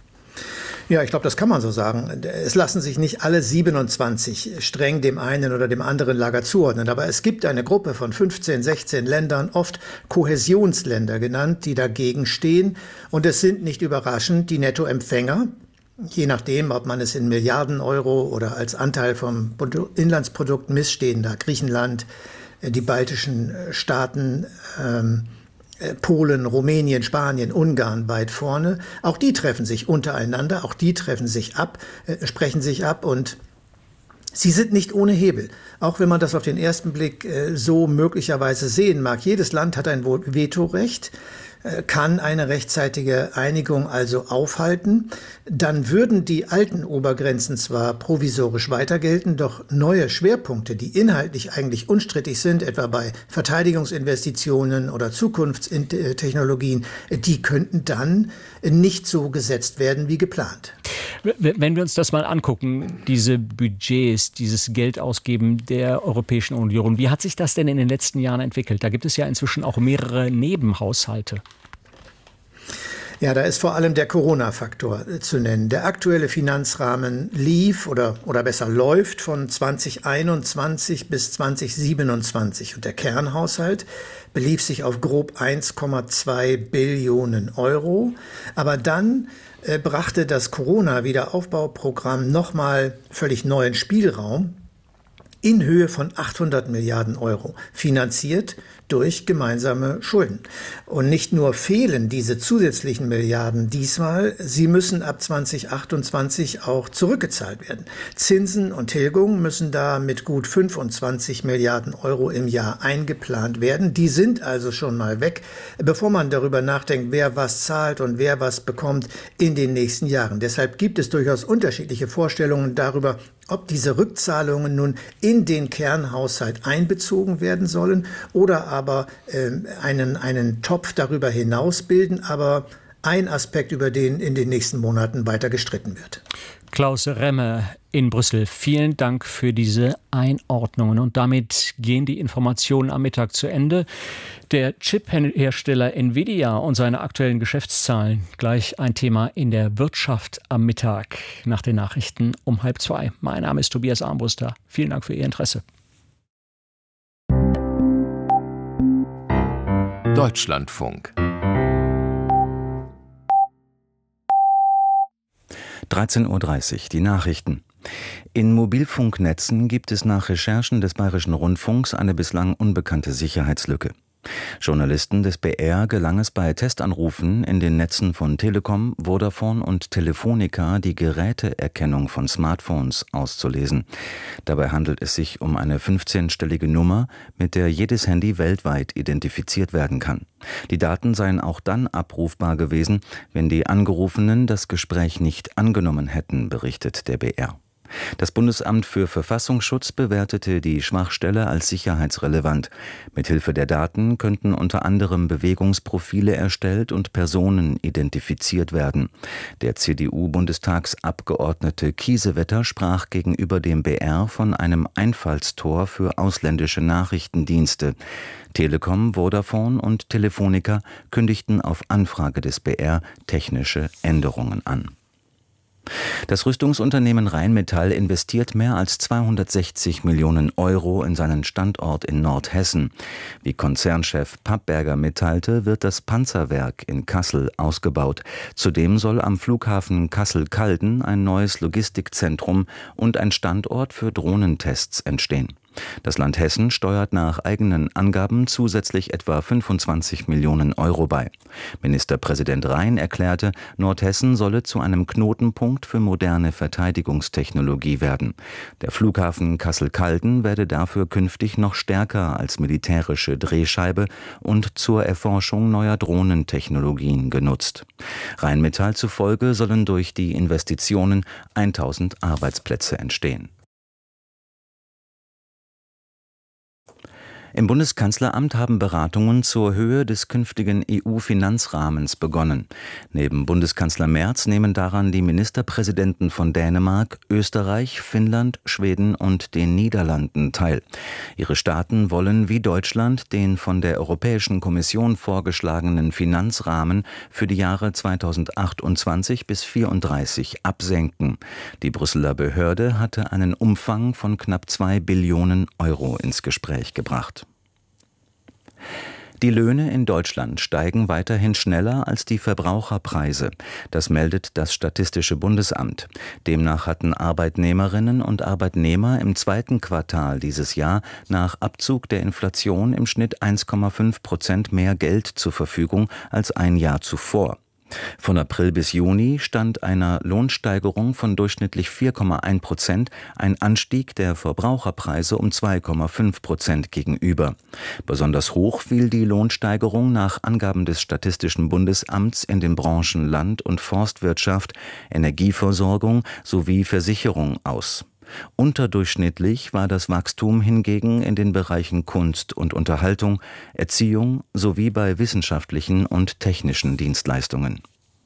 Ja, ich glaube, das kann man so sagen. Es lassen sich nicht alle siebenundzwanzig streng dem einen oder dem anderen Lager zuordnen. Aber es gibt eine Gruppe von fünfzehn, sechzehn Ländern, oft Kohäsionsländer genannt, die dagegen stehen. Und es sind nicht überraschend die Nettoempfänger, je nachdem, ob man es in Milliarden Euro oder als Anteil vom Inlandsprodukt misst, da Griechenland, die baltischen Staaten, ähm, Polen, Rumänien, Spanien, Ungarn weit vorne. Auch die treffen sich untereinander, auch die treffen sich ab, äh, sprechen sich ab, und sie sind nicht ohne Hebel. Auch wenn man das auf den ersten Blick äh, so möglicherweise sehen mag. Jedes Land hat ein Vetorecht, äh, kann eine rechtzeitige Einigung also aufhalten. Dann würden die alten Obergrenzen zwar provisorisch weiter gelten, doch neue Schwerpunkte, die inhaltlich eigentlich unstrittig sind, etwa bei Verteidigungsinvestitionen oder Zukunftstechnologien, die könnten dann nicht so gesetzt werden wie geplant. Wenn wir uns das mal angucken, diese Budgets, dieses Geldausgeben der Europäischen Union, wie hat sich das denn in den letzten Jahren entwickelt? Da gibt es ja inzwischen auch mehrere Nebenhaushalte. Ja, da ist vor allem der Corona-Faktor zu nennen. Der aktuelle Finanzrahmen lief oder, oder besser läuft von zwanzig einundzwanzig bis zwanzig siebenundzwanzig. Und der Kernhaushalt belief sich auf grob eins Komma zwei Billionen Euro. Aber dann äh, brachte das Corona-Wiederaufbauprogramm nochmal völlig neuen Spielraum in Höhe von achthundert Milliarden Euro, finanziert durch gemeinsame Schulden. Und nicht nur fehlen diese zusätzlichen Milliarden diesmal, sie müssen ab zwanzig achtundzwanzig auch zurückgezahlt werden. Zinsen und Tilgung müssen da mit gut fünfundzwanzig Milliarden Euro im Jahr eingeplant werden. Die sind also schon mal weg, bevor man darüber nachdenkt, wer was zahlt und wer was bekommt in den nächsten Jahren. Deshalb gibt es durchaus unterschiedliche Vorstellungen darüber, ob diese Rückzahlungen nun in den Kernhaushalt einbezogen werden sollen oder aber äh, einen, einen Topf darüber hinaus bilden. Aber ein Aspekt, über den in den nächsten Monaten weiter gestritten wird. Klaus Remme in Brüssel, vielen Dank für diese Einordnungen. Und damit gehen die Informationen am Mittag zu Ende. Der Chip-Hersteller Nvidia und seine aktuellen Geschäftszahlen, gleich ein Thema in der Wirtschaft am Mittag nach den Nachrichten um halb zwei. Mein Name ist Tobias Armbruster. Vielen Dank für Ihr Interesse. Deutschlandfunk. dreizehn Uhr dreißig, die Nachrichten. In Mobilfunknetzen gibt es nach Recherchen des Bayerischen Rundfunks eine bislang unbekannte Sicherheitslücke. Journalisten des B R gelang es bei Testanrufen in den Netzen von Telekom, Vodafone und Telefonica, die Geräteerkennung von Smartphones auszulesen. Dabei handelt es sich um eine fünfzehnstellige Nummer, mit der jedes Handy weltweit identifiziert werden kann. Die Daten seien auch dann abrufbar gewesen, wenn die Angerufenen das Gespräch nicht angenommen hätten, berichtet der B R. Das Bundesamt für Verfassungsschutz bewertete die Schwachstelle als sicherheitsrelevant. Mithilfe der Daten könnten unter anderem Bewegungsprofile erstellt und Personen identifiziert werden. Der C D U-Bundestagsabgeordnete Kiesewetter sprach gegenüber dem B R von einem Einfallstor für ausländische Nachrichtendienste. Telekom, Vodafone und Telefonica kündigten auf Anfrage des B R technische Änderungen an. Das Rüstungsunternehmen Rheinmetall investiert mehr als zweihundertsechzig Millionen Euro in seinen Standort in Nordhessen. Wie Konzernchef Pappberger mitteilte, wird das Panzerwerk in Kassel ausgebaut. Zudem soll am Flughafen Kassel-Calden ein neues Logistikzentrum und ein Standort für Drohnentests entstehen. Das Land Hessen steuert nach eigenen Angaben zusätzlich etwa fünfundzwanzig Millionen Euro bei. Ministerpräsident Rhein erklärte, Nordhessen solle zu einem Knotenpunkt für moderne Verteidigungstechnologie werden. Der Flughafen Kassel-Calden werde dafür künftig noch stärker als militärische Drehscheibe und zur Erforschung neuer Drohnentechnologien genutzt. Rheinmetall zufolge sollen durch die Investitionen tausend Arbeitsplätze entstehen. Im Bundeskanzleramt haben Beratungen zur Höhe des künftigen E U-Finanzrahmens begonnen. Neben Bundeskanzler Merz nehmen daran die Ministerpräsidenten von Dänemark, Österreich, Finnland, Schweden und den Niederlanden teil. Ihre Staaten wollen wie Deutschland den von der Europäischen Kommission vorgeschlagenen Finanzrahmen für die Jahre zweitausendachtundzwanzig bis zweitausendvierunddreißig absenken. Die Brüsseler Behörde hatte einen Umfang von knapp zwei Billionen Euro ins Gespräch gebracht. Die Löhne in Deutschland steigen weiterhin schneller als die Verbraucherpreise. Das meldet das Statistische Bundesamt. Demnach hatten Arbeitnehmerinnen und Arbeitnehmer im zweiten Quartal dieses Jahr nach Abzug der Inflation im Schnitt eins Komma fünf Prozent mehr Geld zur Verfügung als ein Jahr zuvor. Von April bis Juni stand einer Lohnsteigerung von durchschnittlich vier Komma eins Prozent ein Anstieg der Verbraucherpreise um zwei Komma fünf Prozent gegenüber. Besonders hoch fiel die Lohnsteigerung nach Angaben des Statistischen Bundesamts in den Branchen Land- und Forstwirtschaft, Energieversorgung sowie Versicherung aus. Unterdurchschnittlich war das Wachstum hingegen in den Bereichen Kunst und Unterhaltung, Erziehung sowie bei wissenschaftlichen und technischen Dienstleistungen.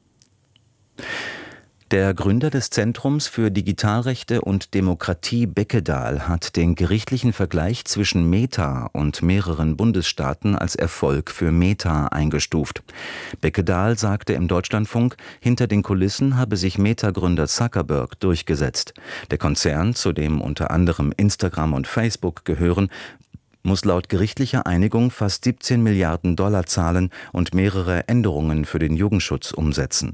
Der Gründer des Zentrums für Digitalrechte und Demokratie Beckedahl hat den gerichtlichen Vergleich zwischen Meta und mehreren Bundesstaaten als Erfolg für Meta eingestuft. Beckedahl sagte im Deutschlandfunk, hinter den Kulissen habe sich Meta-Gründer Zuckerberg durchgesetzt. Der Konzern, zu dem unter anderem Instagram und Facebook gehören, muss laut gerichtlicher Einigung fast siebzehn Milliarden Dollar zahlen und mehrere Änderungen für den Jugendschutz umsetzen.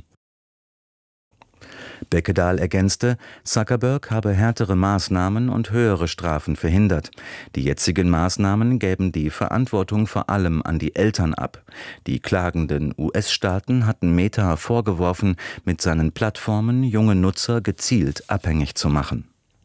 Beckedahl ergänzte, Zuckerberg habe härtere Maßnahmen und höhere Strafen verhindert. Die jetzigen Maßnahmen gäben die Verantwortung vor allem an die Eltern ab. Die klagenden U S-Staaten hatten Meta vorgeworfen, mit seinen Plattformen junge Nutzer gezielt abhängig zu machen.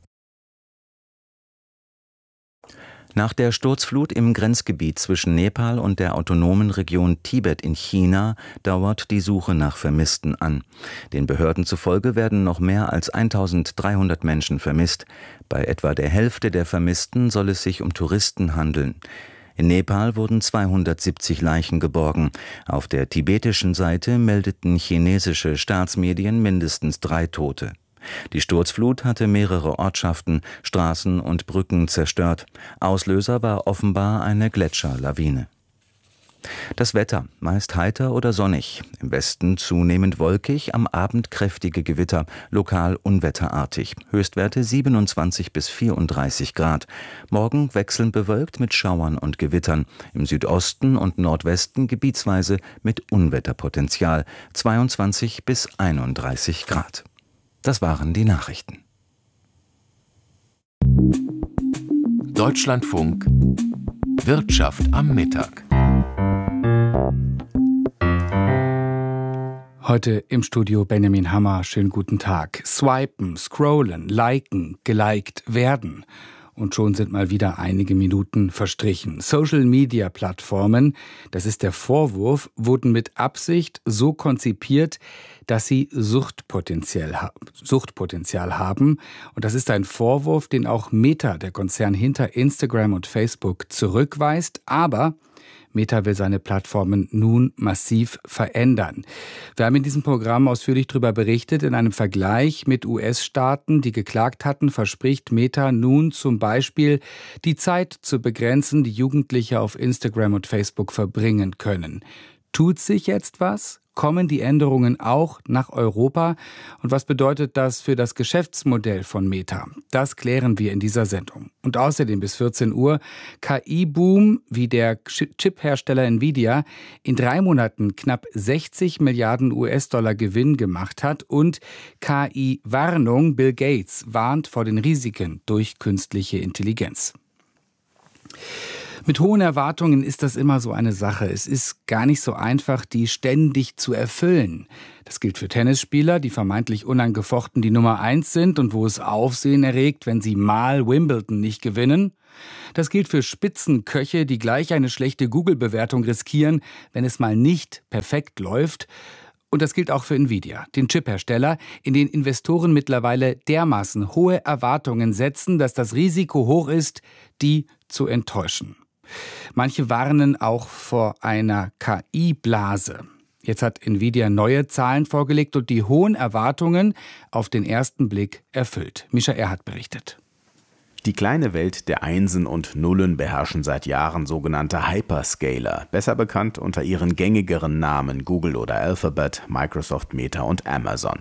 Nach der Sturzflut im Grenzgebiet zwischen Nepal und der autonomen Region Tibet in China dauert die Suche nach Vermissten an. Den Behörden zufolge werden noch mehr als eintausenddreihundert Menschen vermisst. Bei etwa der Hälfte der Vermissten soll es sich um Touristen handeln. In Nepal wurden zweihundertsiebzig Leichen geborgen. Auf der tibetischen Seite meldeten chinesische Staatsmedien mindestens drei Tote. Die Sturzflut hatte mehrere Ortschaften, Straßen und Brücken zerstört. Auslöser war offenbar eine Gletscherlawine. Das Wetter, meist heiter oder sonnig, im Westen zunehmend wolkig, am Abend kräftige Gewitter, lokal unwetterartig, Höchstwerte siebenundzwanzig bis vierunddreißig Grad. Morgen wechselnd bewölkt mit Schauern und Gewittern, im Südosten und Nordwesten gebietsweise mit Unwetterpotenzial, zweiundzwanzig bis einunddreißig Grad. Das waren die Nachrichten. Deutschlandfunk Wirtschaft am Mittag. Heute im Studio Benjamin Hammer. Schönen guten Tag. Swipen, scrollen, liken, geliked werden. Und schon sind mal wieder einige Minuten verstrichen. Social-Media-Plattformen, das ist der Vorwurf, wurden mit Absicht so konzipiert, dass sie Suchtpotenzial, Suchtpotenzial haben. Und das ist ein Vorwurf, den auch Meta, der Konzern hinter Instagram und Facebook, zurückweist. Aber Meta will seine Plattformen nun massiv verändern. Wir haben in diesem Programm ausführlich darüber berichtet. In einem Vergleich mit U S-Staaten, die geklagt hatten, verspricht Meta nun zum Beispiel, die Zeit zu begrenzen, die Jugendliche auf Instagram und Facebook verbringen können. Tut sich jetzt was? Kommen die Änderungen auch nach Europa? Und was bedeutet das für das Geschäftsmodell von Meta? Das klären wir in dieser Sendung. Und außerdem bis vierzehn Uhr K I-Boom, wie der Chip-Hersteller Nvidia in drei Monaten knapp sechzig Milliarden U S-Dollar Gewinn gemacht hat, und K I-Warnung, Bill Gates warnt vor den Risiken durch künstliche Intelligenz. Mit hohen Erwartungen ist das immer so eine Sache. Es ist gar nicht so einfach, die ständig zu erfüllen. Das gilt für Tennisspieler, die vermeintlich unangefochten die Nummer eins sind und wo es Aufsehen erregt, wenn sie mal Wimbledon nicht gewinnen. Das gilt für Spitzenköche, die gleich eine schlechte Google-Bewertung riskieren, wenn es mal nicht perfekt läuft. Und das gilt auch für Nvidia, den Chiphersteller, in den Investoren mittlerweile dermaßen hohe Erwartungen setzen, dass das Risiko hoch ist, die zu enttäuschen. Manche warnen auch vor einer K I-Blase. Jetzt hat Nvidia neue Zahlen vorgelegt und die hohen Erwartungen auf den ersten Blick erfüllt. Mischa Erhardt berichtet. Die kleine Welt der Einsen und Nullen beherrschen seit Jahren sogenannte Hyperscaler, besser bekannt unter ihren gängigeren Namen Google oder Alphabet, Microsoft, Meta und Amazon.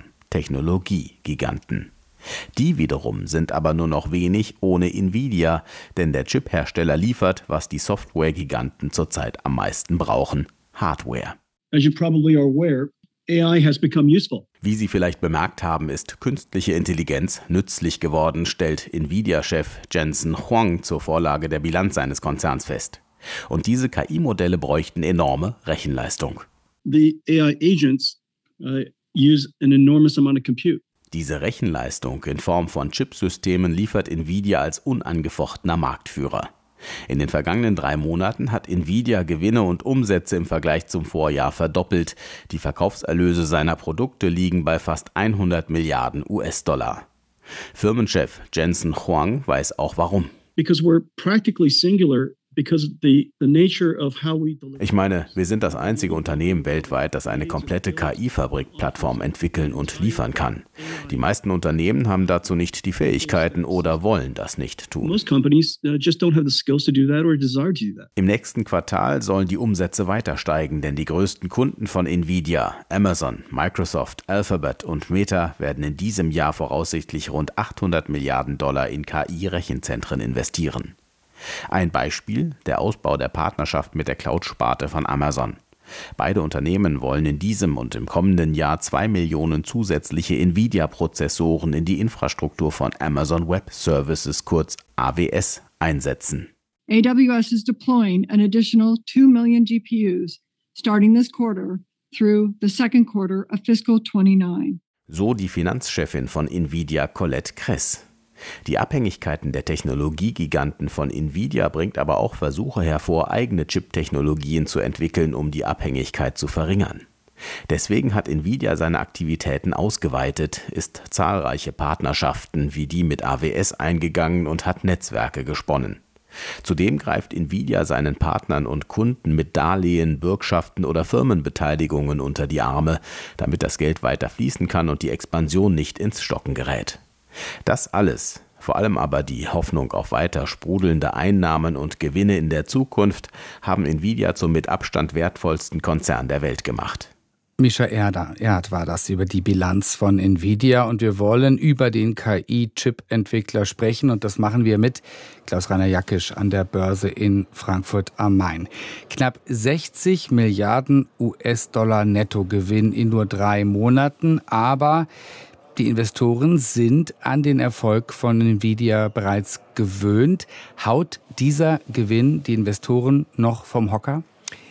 Technologie-Giganten. Die wiederum sind aber nur noch wenig ohne Nvidia, denn der Chip-Hersteller liefert, was die Software-Giganten zurzeit am meisten brauchen: Hardware. As you probably are aware, A I has become useful. Wie Sie vielleicht bemerkt haben, ist künstliche Intelligenz nützlich geworden, stellt Nvidia-Chef Jensen Huang zur Vorlage der Bilanz seines Konzerns fest. Und diese K I-Modelle bräuchten enorme Rechenleistung. The A I agents uh, use an enormous amount of compute. Diese Rechenleistung in Form von Chipsystemen liefert Nvidia als unangefochtener Marktführer. In den vergangenen drei Monaten hat Nvidia Gewinne und Umsätze im Vergleich zum Vorjahr verdoppelt. Die Verkaufserlöse seiner Produkte liegen bei fast hundert Milliarden U S-Dollar. Firmenchef Jensen Huang weiß auch warum. Because we're practically singular. Because the, the nature of how we deliver. Ich meine, wir sind das einzige Unternehmen weltweit, das eine komplette K I-Fabrik-Plattform entwickeln und liefern kann. Die meisten Unternehmen haben dazu nicht die Fähigkeiten oder wollen das nicht tun. Most companies just don't have the skills to do that or desire to do that. Im nächsten Quartal sollen die Umsätze weiter steigen, denn die größten Kunden von Nvidia, Amazon, Microsoft, Alphabet und Meta, werden in diesem Jahr voraussichtlich rund achthundert Milliarden Dollar in K I-Rechenzentren investieren. Ein Beispiel: der Ausbau der Partnerschaft mit der Cloud-Sparte von Amazon. Beide Unternehmen wollen in diesem und im kommenden Jahr zwei Millionen zusätzliche Nvidia-Prozessoren in die Infrastruktur von Amazon Web Services, kurz A W S, einsetzen. A W S is deploying an additional two million G P Us starting this quarter through the second quarter of fiscal twenty-nine. So die Finanzchefin von Nvidia, Colette Kress. Die Abhängigkeiten der Technologiegiganten von Nvidia bringt aber auch Versuche hervor, eigene Chip-Technologien zu entwickeln, um die Abhängigkeit zu verringern. Deswegen hat Nvidia seine Aktivitäten ausgeweitet, ist zahlreiche Partnerschaften wie die mit A W S eingegangen und hat Netzwerke gesponnen. Zudem greift Nvidia seinen Partnern und Kunden mit Darlehen, Bürgschaften oder Firmenbeteiligungen unter die Arme, damit das Geld weiter fließen kann und die Expansion nicht ins Stocken gerät. Das alles, vor allem aber die Hoffnung auf weiter sprudelnde Einnahmen und Gewinne in der Zukunft, haben Nvidia zum mit Abstand wertvollsten Konzern der Welt gemacht. Mischa Erhardt war das über die Bilanz von Nvidia, und wir wollen über den K I-Chip-Entwickler sprechen, und das machen wir mit Klaus-Rainer Jackisch an der Börse in Frankfurt am Main. Knapp sechzig Milliarden U S-Dollar Nettogewinn in nur drei Monaten, aber die Investoren sind an den Erfolg von Nvidia bereits gewöhnt. Haut dieser Gewinn die Investoren noch vom Hocker?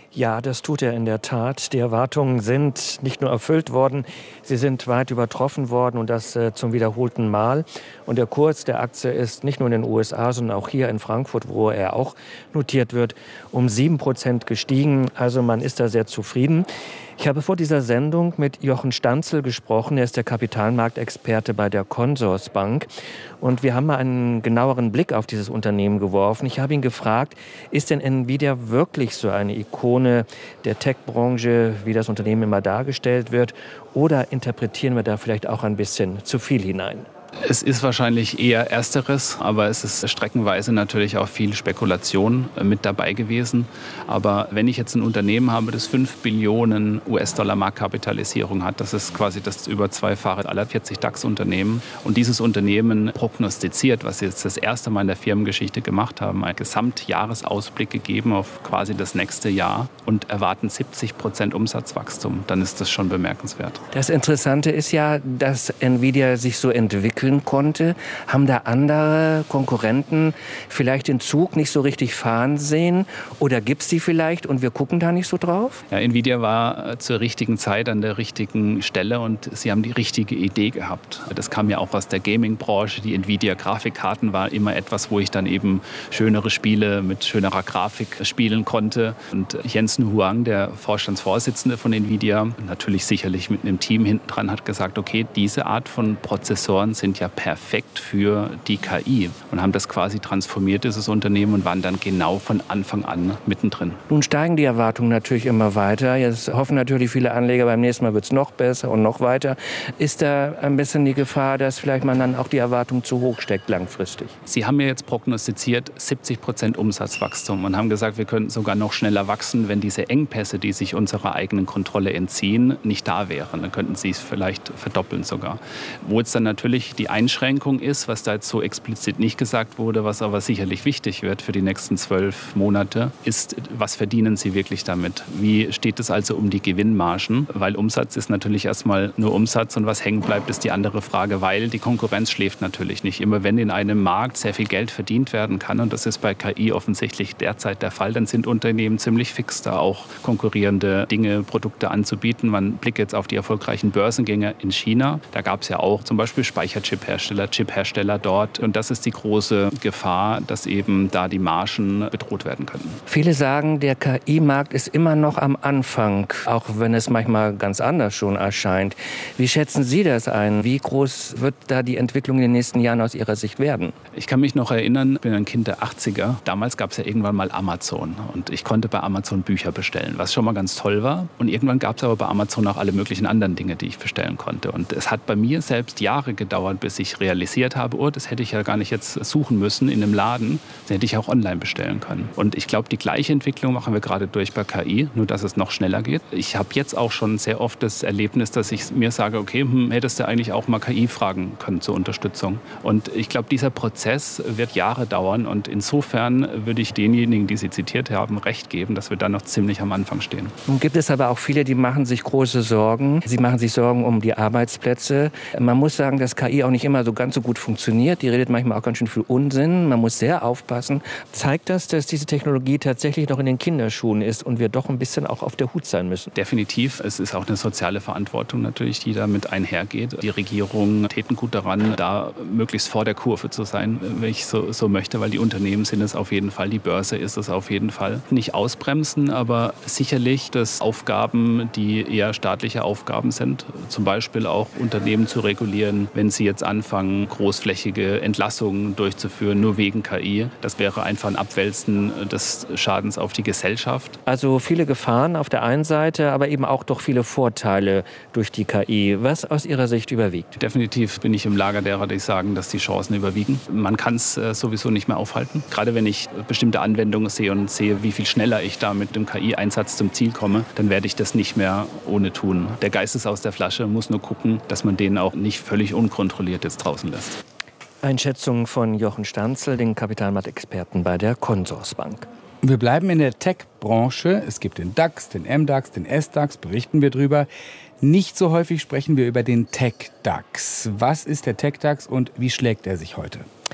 Ja, das tut er in der Tat. Die Erwartungen sind nicht nur erfüllt worden, sie sind weit übertroffen worden und das äh, zum wiederholten Mal. Und der Kurs der Aktie ist nicht nur in den U S A, sondern auch hier in Frankfurt, wo er auch notiert wird, um sieben Prozent gestiegen. Also man ist da sehr zufrieden. Ich habe vor dieser Sendung mit Jochen Stanzel gesprochen. Er ist der Kapitalmarktexperte bei der Consorsbank. Und wir haben mal einen genaueren Blick auf dieses Unternehmen geworfen. Ich habe ihn gefragt, ist denn Nvidia wirklich so eine Ikone der Tech-Branche, wie das Unternehmen immer dargestellt wird? Oder interpretieren wir da vielleicht auch ein bisschen zu viel hinein? Es ist wahrscheinlich eher Ersteres, aber es ist streckenweise natürlich auch viel Spekulation mit dabei gewesen. Aber wenn ich jetzt ein Unternehmen habe, das fünf Billionen U S-Dollar Marktkapitalisierung hat, das ist quasi das über zweifache aller vierzig DAX-Unternehmen. Und dieses Unternehmen prognostiziert, was sie jetzt das erste Mal in der Firmengeschichte gemacht haben, einen Gesamtjahresausblick gegeben auf quasi das nächste Jahr und erwarten siebzig Prozent Umsatzwachstum, dann ist das schon bemerkenswert. Das Interessante ist ja, dass Nvidia sich so entwickelt konnte. Haben da andere Konkurrenten vielleicht den Zug nicht so richtig fahren sehen? Oder gibt es die vielleicht und wir gucken da nicht so drauf? Ja, Nvidia war zur richtigen Zeit an der richtigen Stelle und sie haben die richtige Idee gehabt. Das kam ja auch aus der Gaming-Branche. Die Nvidia-Grafikkarten war immer etwas, wo ich dann eben schönere Spiele mit schönerer Grafik spielen konnte. Und Jensen Huang, der Vorstandsvorsitzende von Nvidia, natürlich sicherlich mit einem Team hinten dran, hat gesagt, okay, diese Art von Prozessoren sind ja perfekt für die K I und haben das quasi transformiert, dieses Unternehmen, und waren dann genau von Anfang an mittendrin. Nun steigen die Erwartungen natürlich immer weiter. Jetzt hoffen natürlich viele Anleger, beim nächsten Mal wird es noch besser und noch weiter. Ist da ein bisschen die Gefahr, dass vielleicht man dann auch die Erwartung zu hoch steckt langfristig? Sie haben ja jetzt prognostiziert siebzig Prozent Umsatzwachstum und haben gesagt, wir könnten sogar noch schneller wachsen, wenn diese Engpässe, die sich unserer eigenen Kontrolle entziehen, nicht da wären. Dann könnten sie es vielleicht verdoppeln sogar. Wo jetzt dann natürlich die Einschränkung ist, was da jetzt so explizit nicht gesagt wurde, was aber sicherlich wichtig wird für die nächsten zwölf Monate, ist, was verdienen Sie wirklich damit? Wie steht es also um die Gewinnmargen? Weil Umsatz ist natürlich erstmal nur Umsatz und was hängen bleibt, ist die andere Frage, weil die Konkurrenz schläft natürlich nicht. Immer wenn in einem Markt sehr viel Geld verdient werden kann, und das ist bei K I offensichtlich derzeit der Fall, dann sind Unternehmen ziemlich fix, da auch konkurrierende Dinge, Produkte anzubieten. Man blickt jetzt auf die erfolgreichen Börsengänge in China. Da gab es ja auch zum Beispiel Speicherchip-Hersteller, Chip-Hersteller dort. Und das ist die große Gefahr, dass eben da die Margen bedroht werden könnten. Viele sagen, der K I-Markt ist immer noch am Anfang, auch wenn es manchmal ganz anders schon erscheint. Wie schätzen Sie das ein? Wie groß wird da die Entwicklung in den nächsten Jahren aus Ihrer Sicht werden? Ich kann mich noch erinnern, ich bin ein Kind der achtziger. Damals gab es ja irgendwann mal Amazon. Und ich konnte bei Amazon Bücher bestellen, was schon mal ganz toll war. Und irgendwann gab es aber bei Amazon auch alle möglichen anderen Dinge, die ich bestellen konnte. Und es hat bei mir selbst Jahre gedauert, bis ich realisiert habe, oh, das hätte ich ja gar nicht jetzt suchen müssen in einem Laden. Das hätte ich auch online bestellen können. Und ich glaube, die gleiche Entwicklung machen wir gerade durch bei K I, nur dass es noch schneller geht. Ich habe jetzt auch schon sehr oft das Erlebnis, dass ich mir sage, okay, hm, hättest du eigentlich auch mal K I fragen können zur Unterstützung. Und ich glaube, dieser Prozess wird Jahre dauern. Und insofern würde ich denjenigen, die Sie zitiert haben, recht geben, dass wir da noch ziemlich am Anfang stehen. Nun gibt es aber auch viele, die machen sich große Sorgen. Sie machen sich Sorgen um die Arbeitsplätze. Man muss sagen, dass K I auch nicht immer so ganz so gut funktioniert. Die redet manchmal auch ganz schön viel Unsinn. Man muss sehr aufpassen. Zeigt das, dass diese Technologie tatsächlich noch in den Kinderschuhen ist und wir doch ein bisschen auch auf der Hut sein müssen? Definitiv. Es ist auch eine soziale Verantwortung natürlich, die damit einhergeht. Die Regierungen täten gut daran, da möglichst vor der Kurve zu sein, wenn ich so, so möchte, weil die Unternehmen sind es auf jeden Fall, die Börse ist es auf jeden Fall. Nicht ausbremsen, aber sicherlich, dass Aufgaben, die eher staatliche Aufgaben sind, zum Beispiel auch Unternehmen zu regulieren, wenn sie jetzt anfangen, großflächige Entlassungen durchzuführen, nur wegen K I. Das wäre einfach ein Abwälzen des Schadens auf die Gesellschaft. Also viele Gefahren auf der einen Seite, aber eben auch doch viele Vorteile durch die K I. Was aus Ihrer Sicht überwiegt? Definitiv bin ich im Lager derer, die sagen, dass die Chancen überwiegen. Man kann es äh, sowieso nicht mehr aufhalten. Gerade wenn ich bestimmte Anwendungen sehe und sehe, wie viel schneller ich da mit dem K I-Einsatz zum Ziel komme, dann werde ich das nicht mehr ohne tun. Der Geist ist aus der Flasche, muss nur gucken, dass man den auch nicht völlig unkontrolliert jetzt draußen lässt. Einschätzung von Jochen Stanzel, den Kapitalmarktexperten bei der Consorsbank. Wir bleiben in der Tech-Branche. Es gibt den DAX, den M DAX, den S DAX, berichten wir drüber. Nicht so häufig sprechen wir über den Tech-DAX. Was ist der Tech-DAX und wie schlägt er sich heute?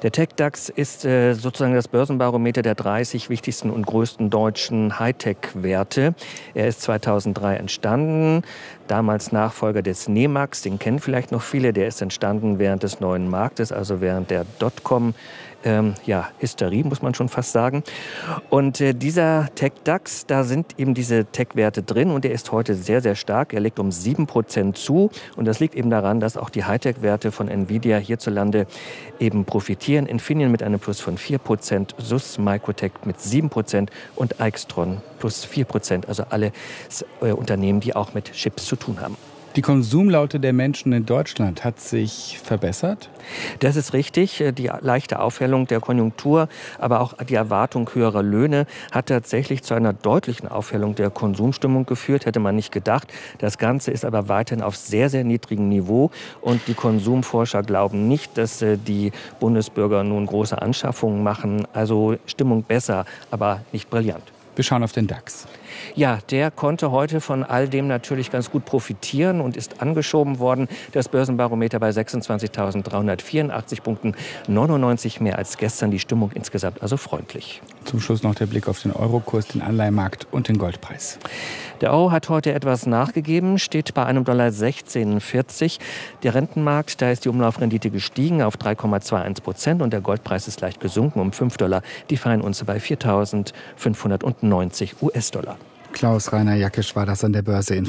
Der TechDAX ist äh, sozusagen das Börsenbarometer der dreißig wichtigsten und größten deutschen Hightech-Werte. Er ist zweitausenddrei entstanden, damals Nachfolger des NEMAX, den kennen vielleicht noch viele. Der ist entstanden während des neuen Marktes, also während der Dotcom Ähm, ja, Hysterie, muss man schon fast sagen. Und äh, dieser TechDAX, da sind eben diese Tech-Werte drin und der ist heute sehr, sehr stark. Er legt um sieben Prozent zu und das liegt eben daran, dass auch die Hightech-Werte von Nvidia hierzulande eben profitieren. Infineon mit einem Plus von vier Prozent, S U S Microtech mit sieben Prozent und Aixtron plus vier Prozent. Also alle äh, Unternehmen, die auch mit Chips zu tun haben. Die Konsumlaute der Menschen in Deutschland hat sich verbessert? Das ist richtig. Die leichte Aufhellung der Konjunktur, aber auch die Erwartung höherer Löhne hat tatsächlich zu einer deutlichen Aufhellung der Konsumstimmung geführt. Hätte man nicht gedacht. Das Ganze ist aber weiterhin auf sehr, sehr niedrigem Niveau. Und die Konsumforscher glauben nicht, dass die Bundesbürger nun große Anschaffungen machen. Also Stimmung besser, aber nicht brillant. Wir schauen auf den DAX. Ja, der konnte heute von all dem natürlich ganz gut profitieren und ist angeschoben worden. Das Börsenbarometer bei sechsundzwanzigtausenddreihundertvierundachtzig Punkten, neunundneunzig mehr als gestern. Die Stimmung insgesamt also freundlich. Zum Schluss noch der Blick auf den Eurokurs, den Anleihenmarkt und den Goldpreis. Der Euro hat heute etwas nachgegeben, steht bei einem Dollar sechzehn vierzig. Der Rentenmarkt, da ist die Umlaufrendite gestiegen auf drei Komma einundzwanzig Prozent und der Goldpreis ist leicht gesunken um fünf Dollar. Die Feinunze bei viertausendfünfhundertneunzig US-Dollar. Klaus-Rainer Jackisch war das an der Börse in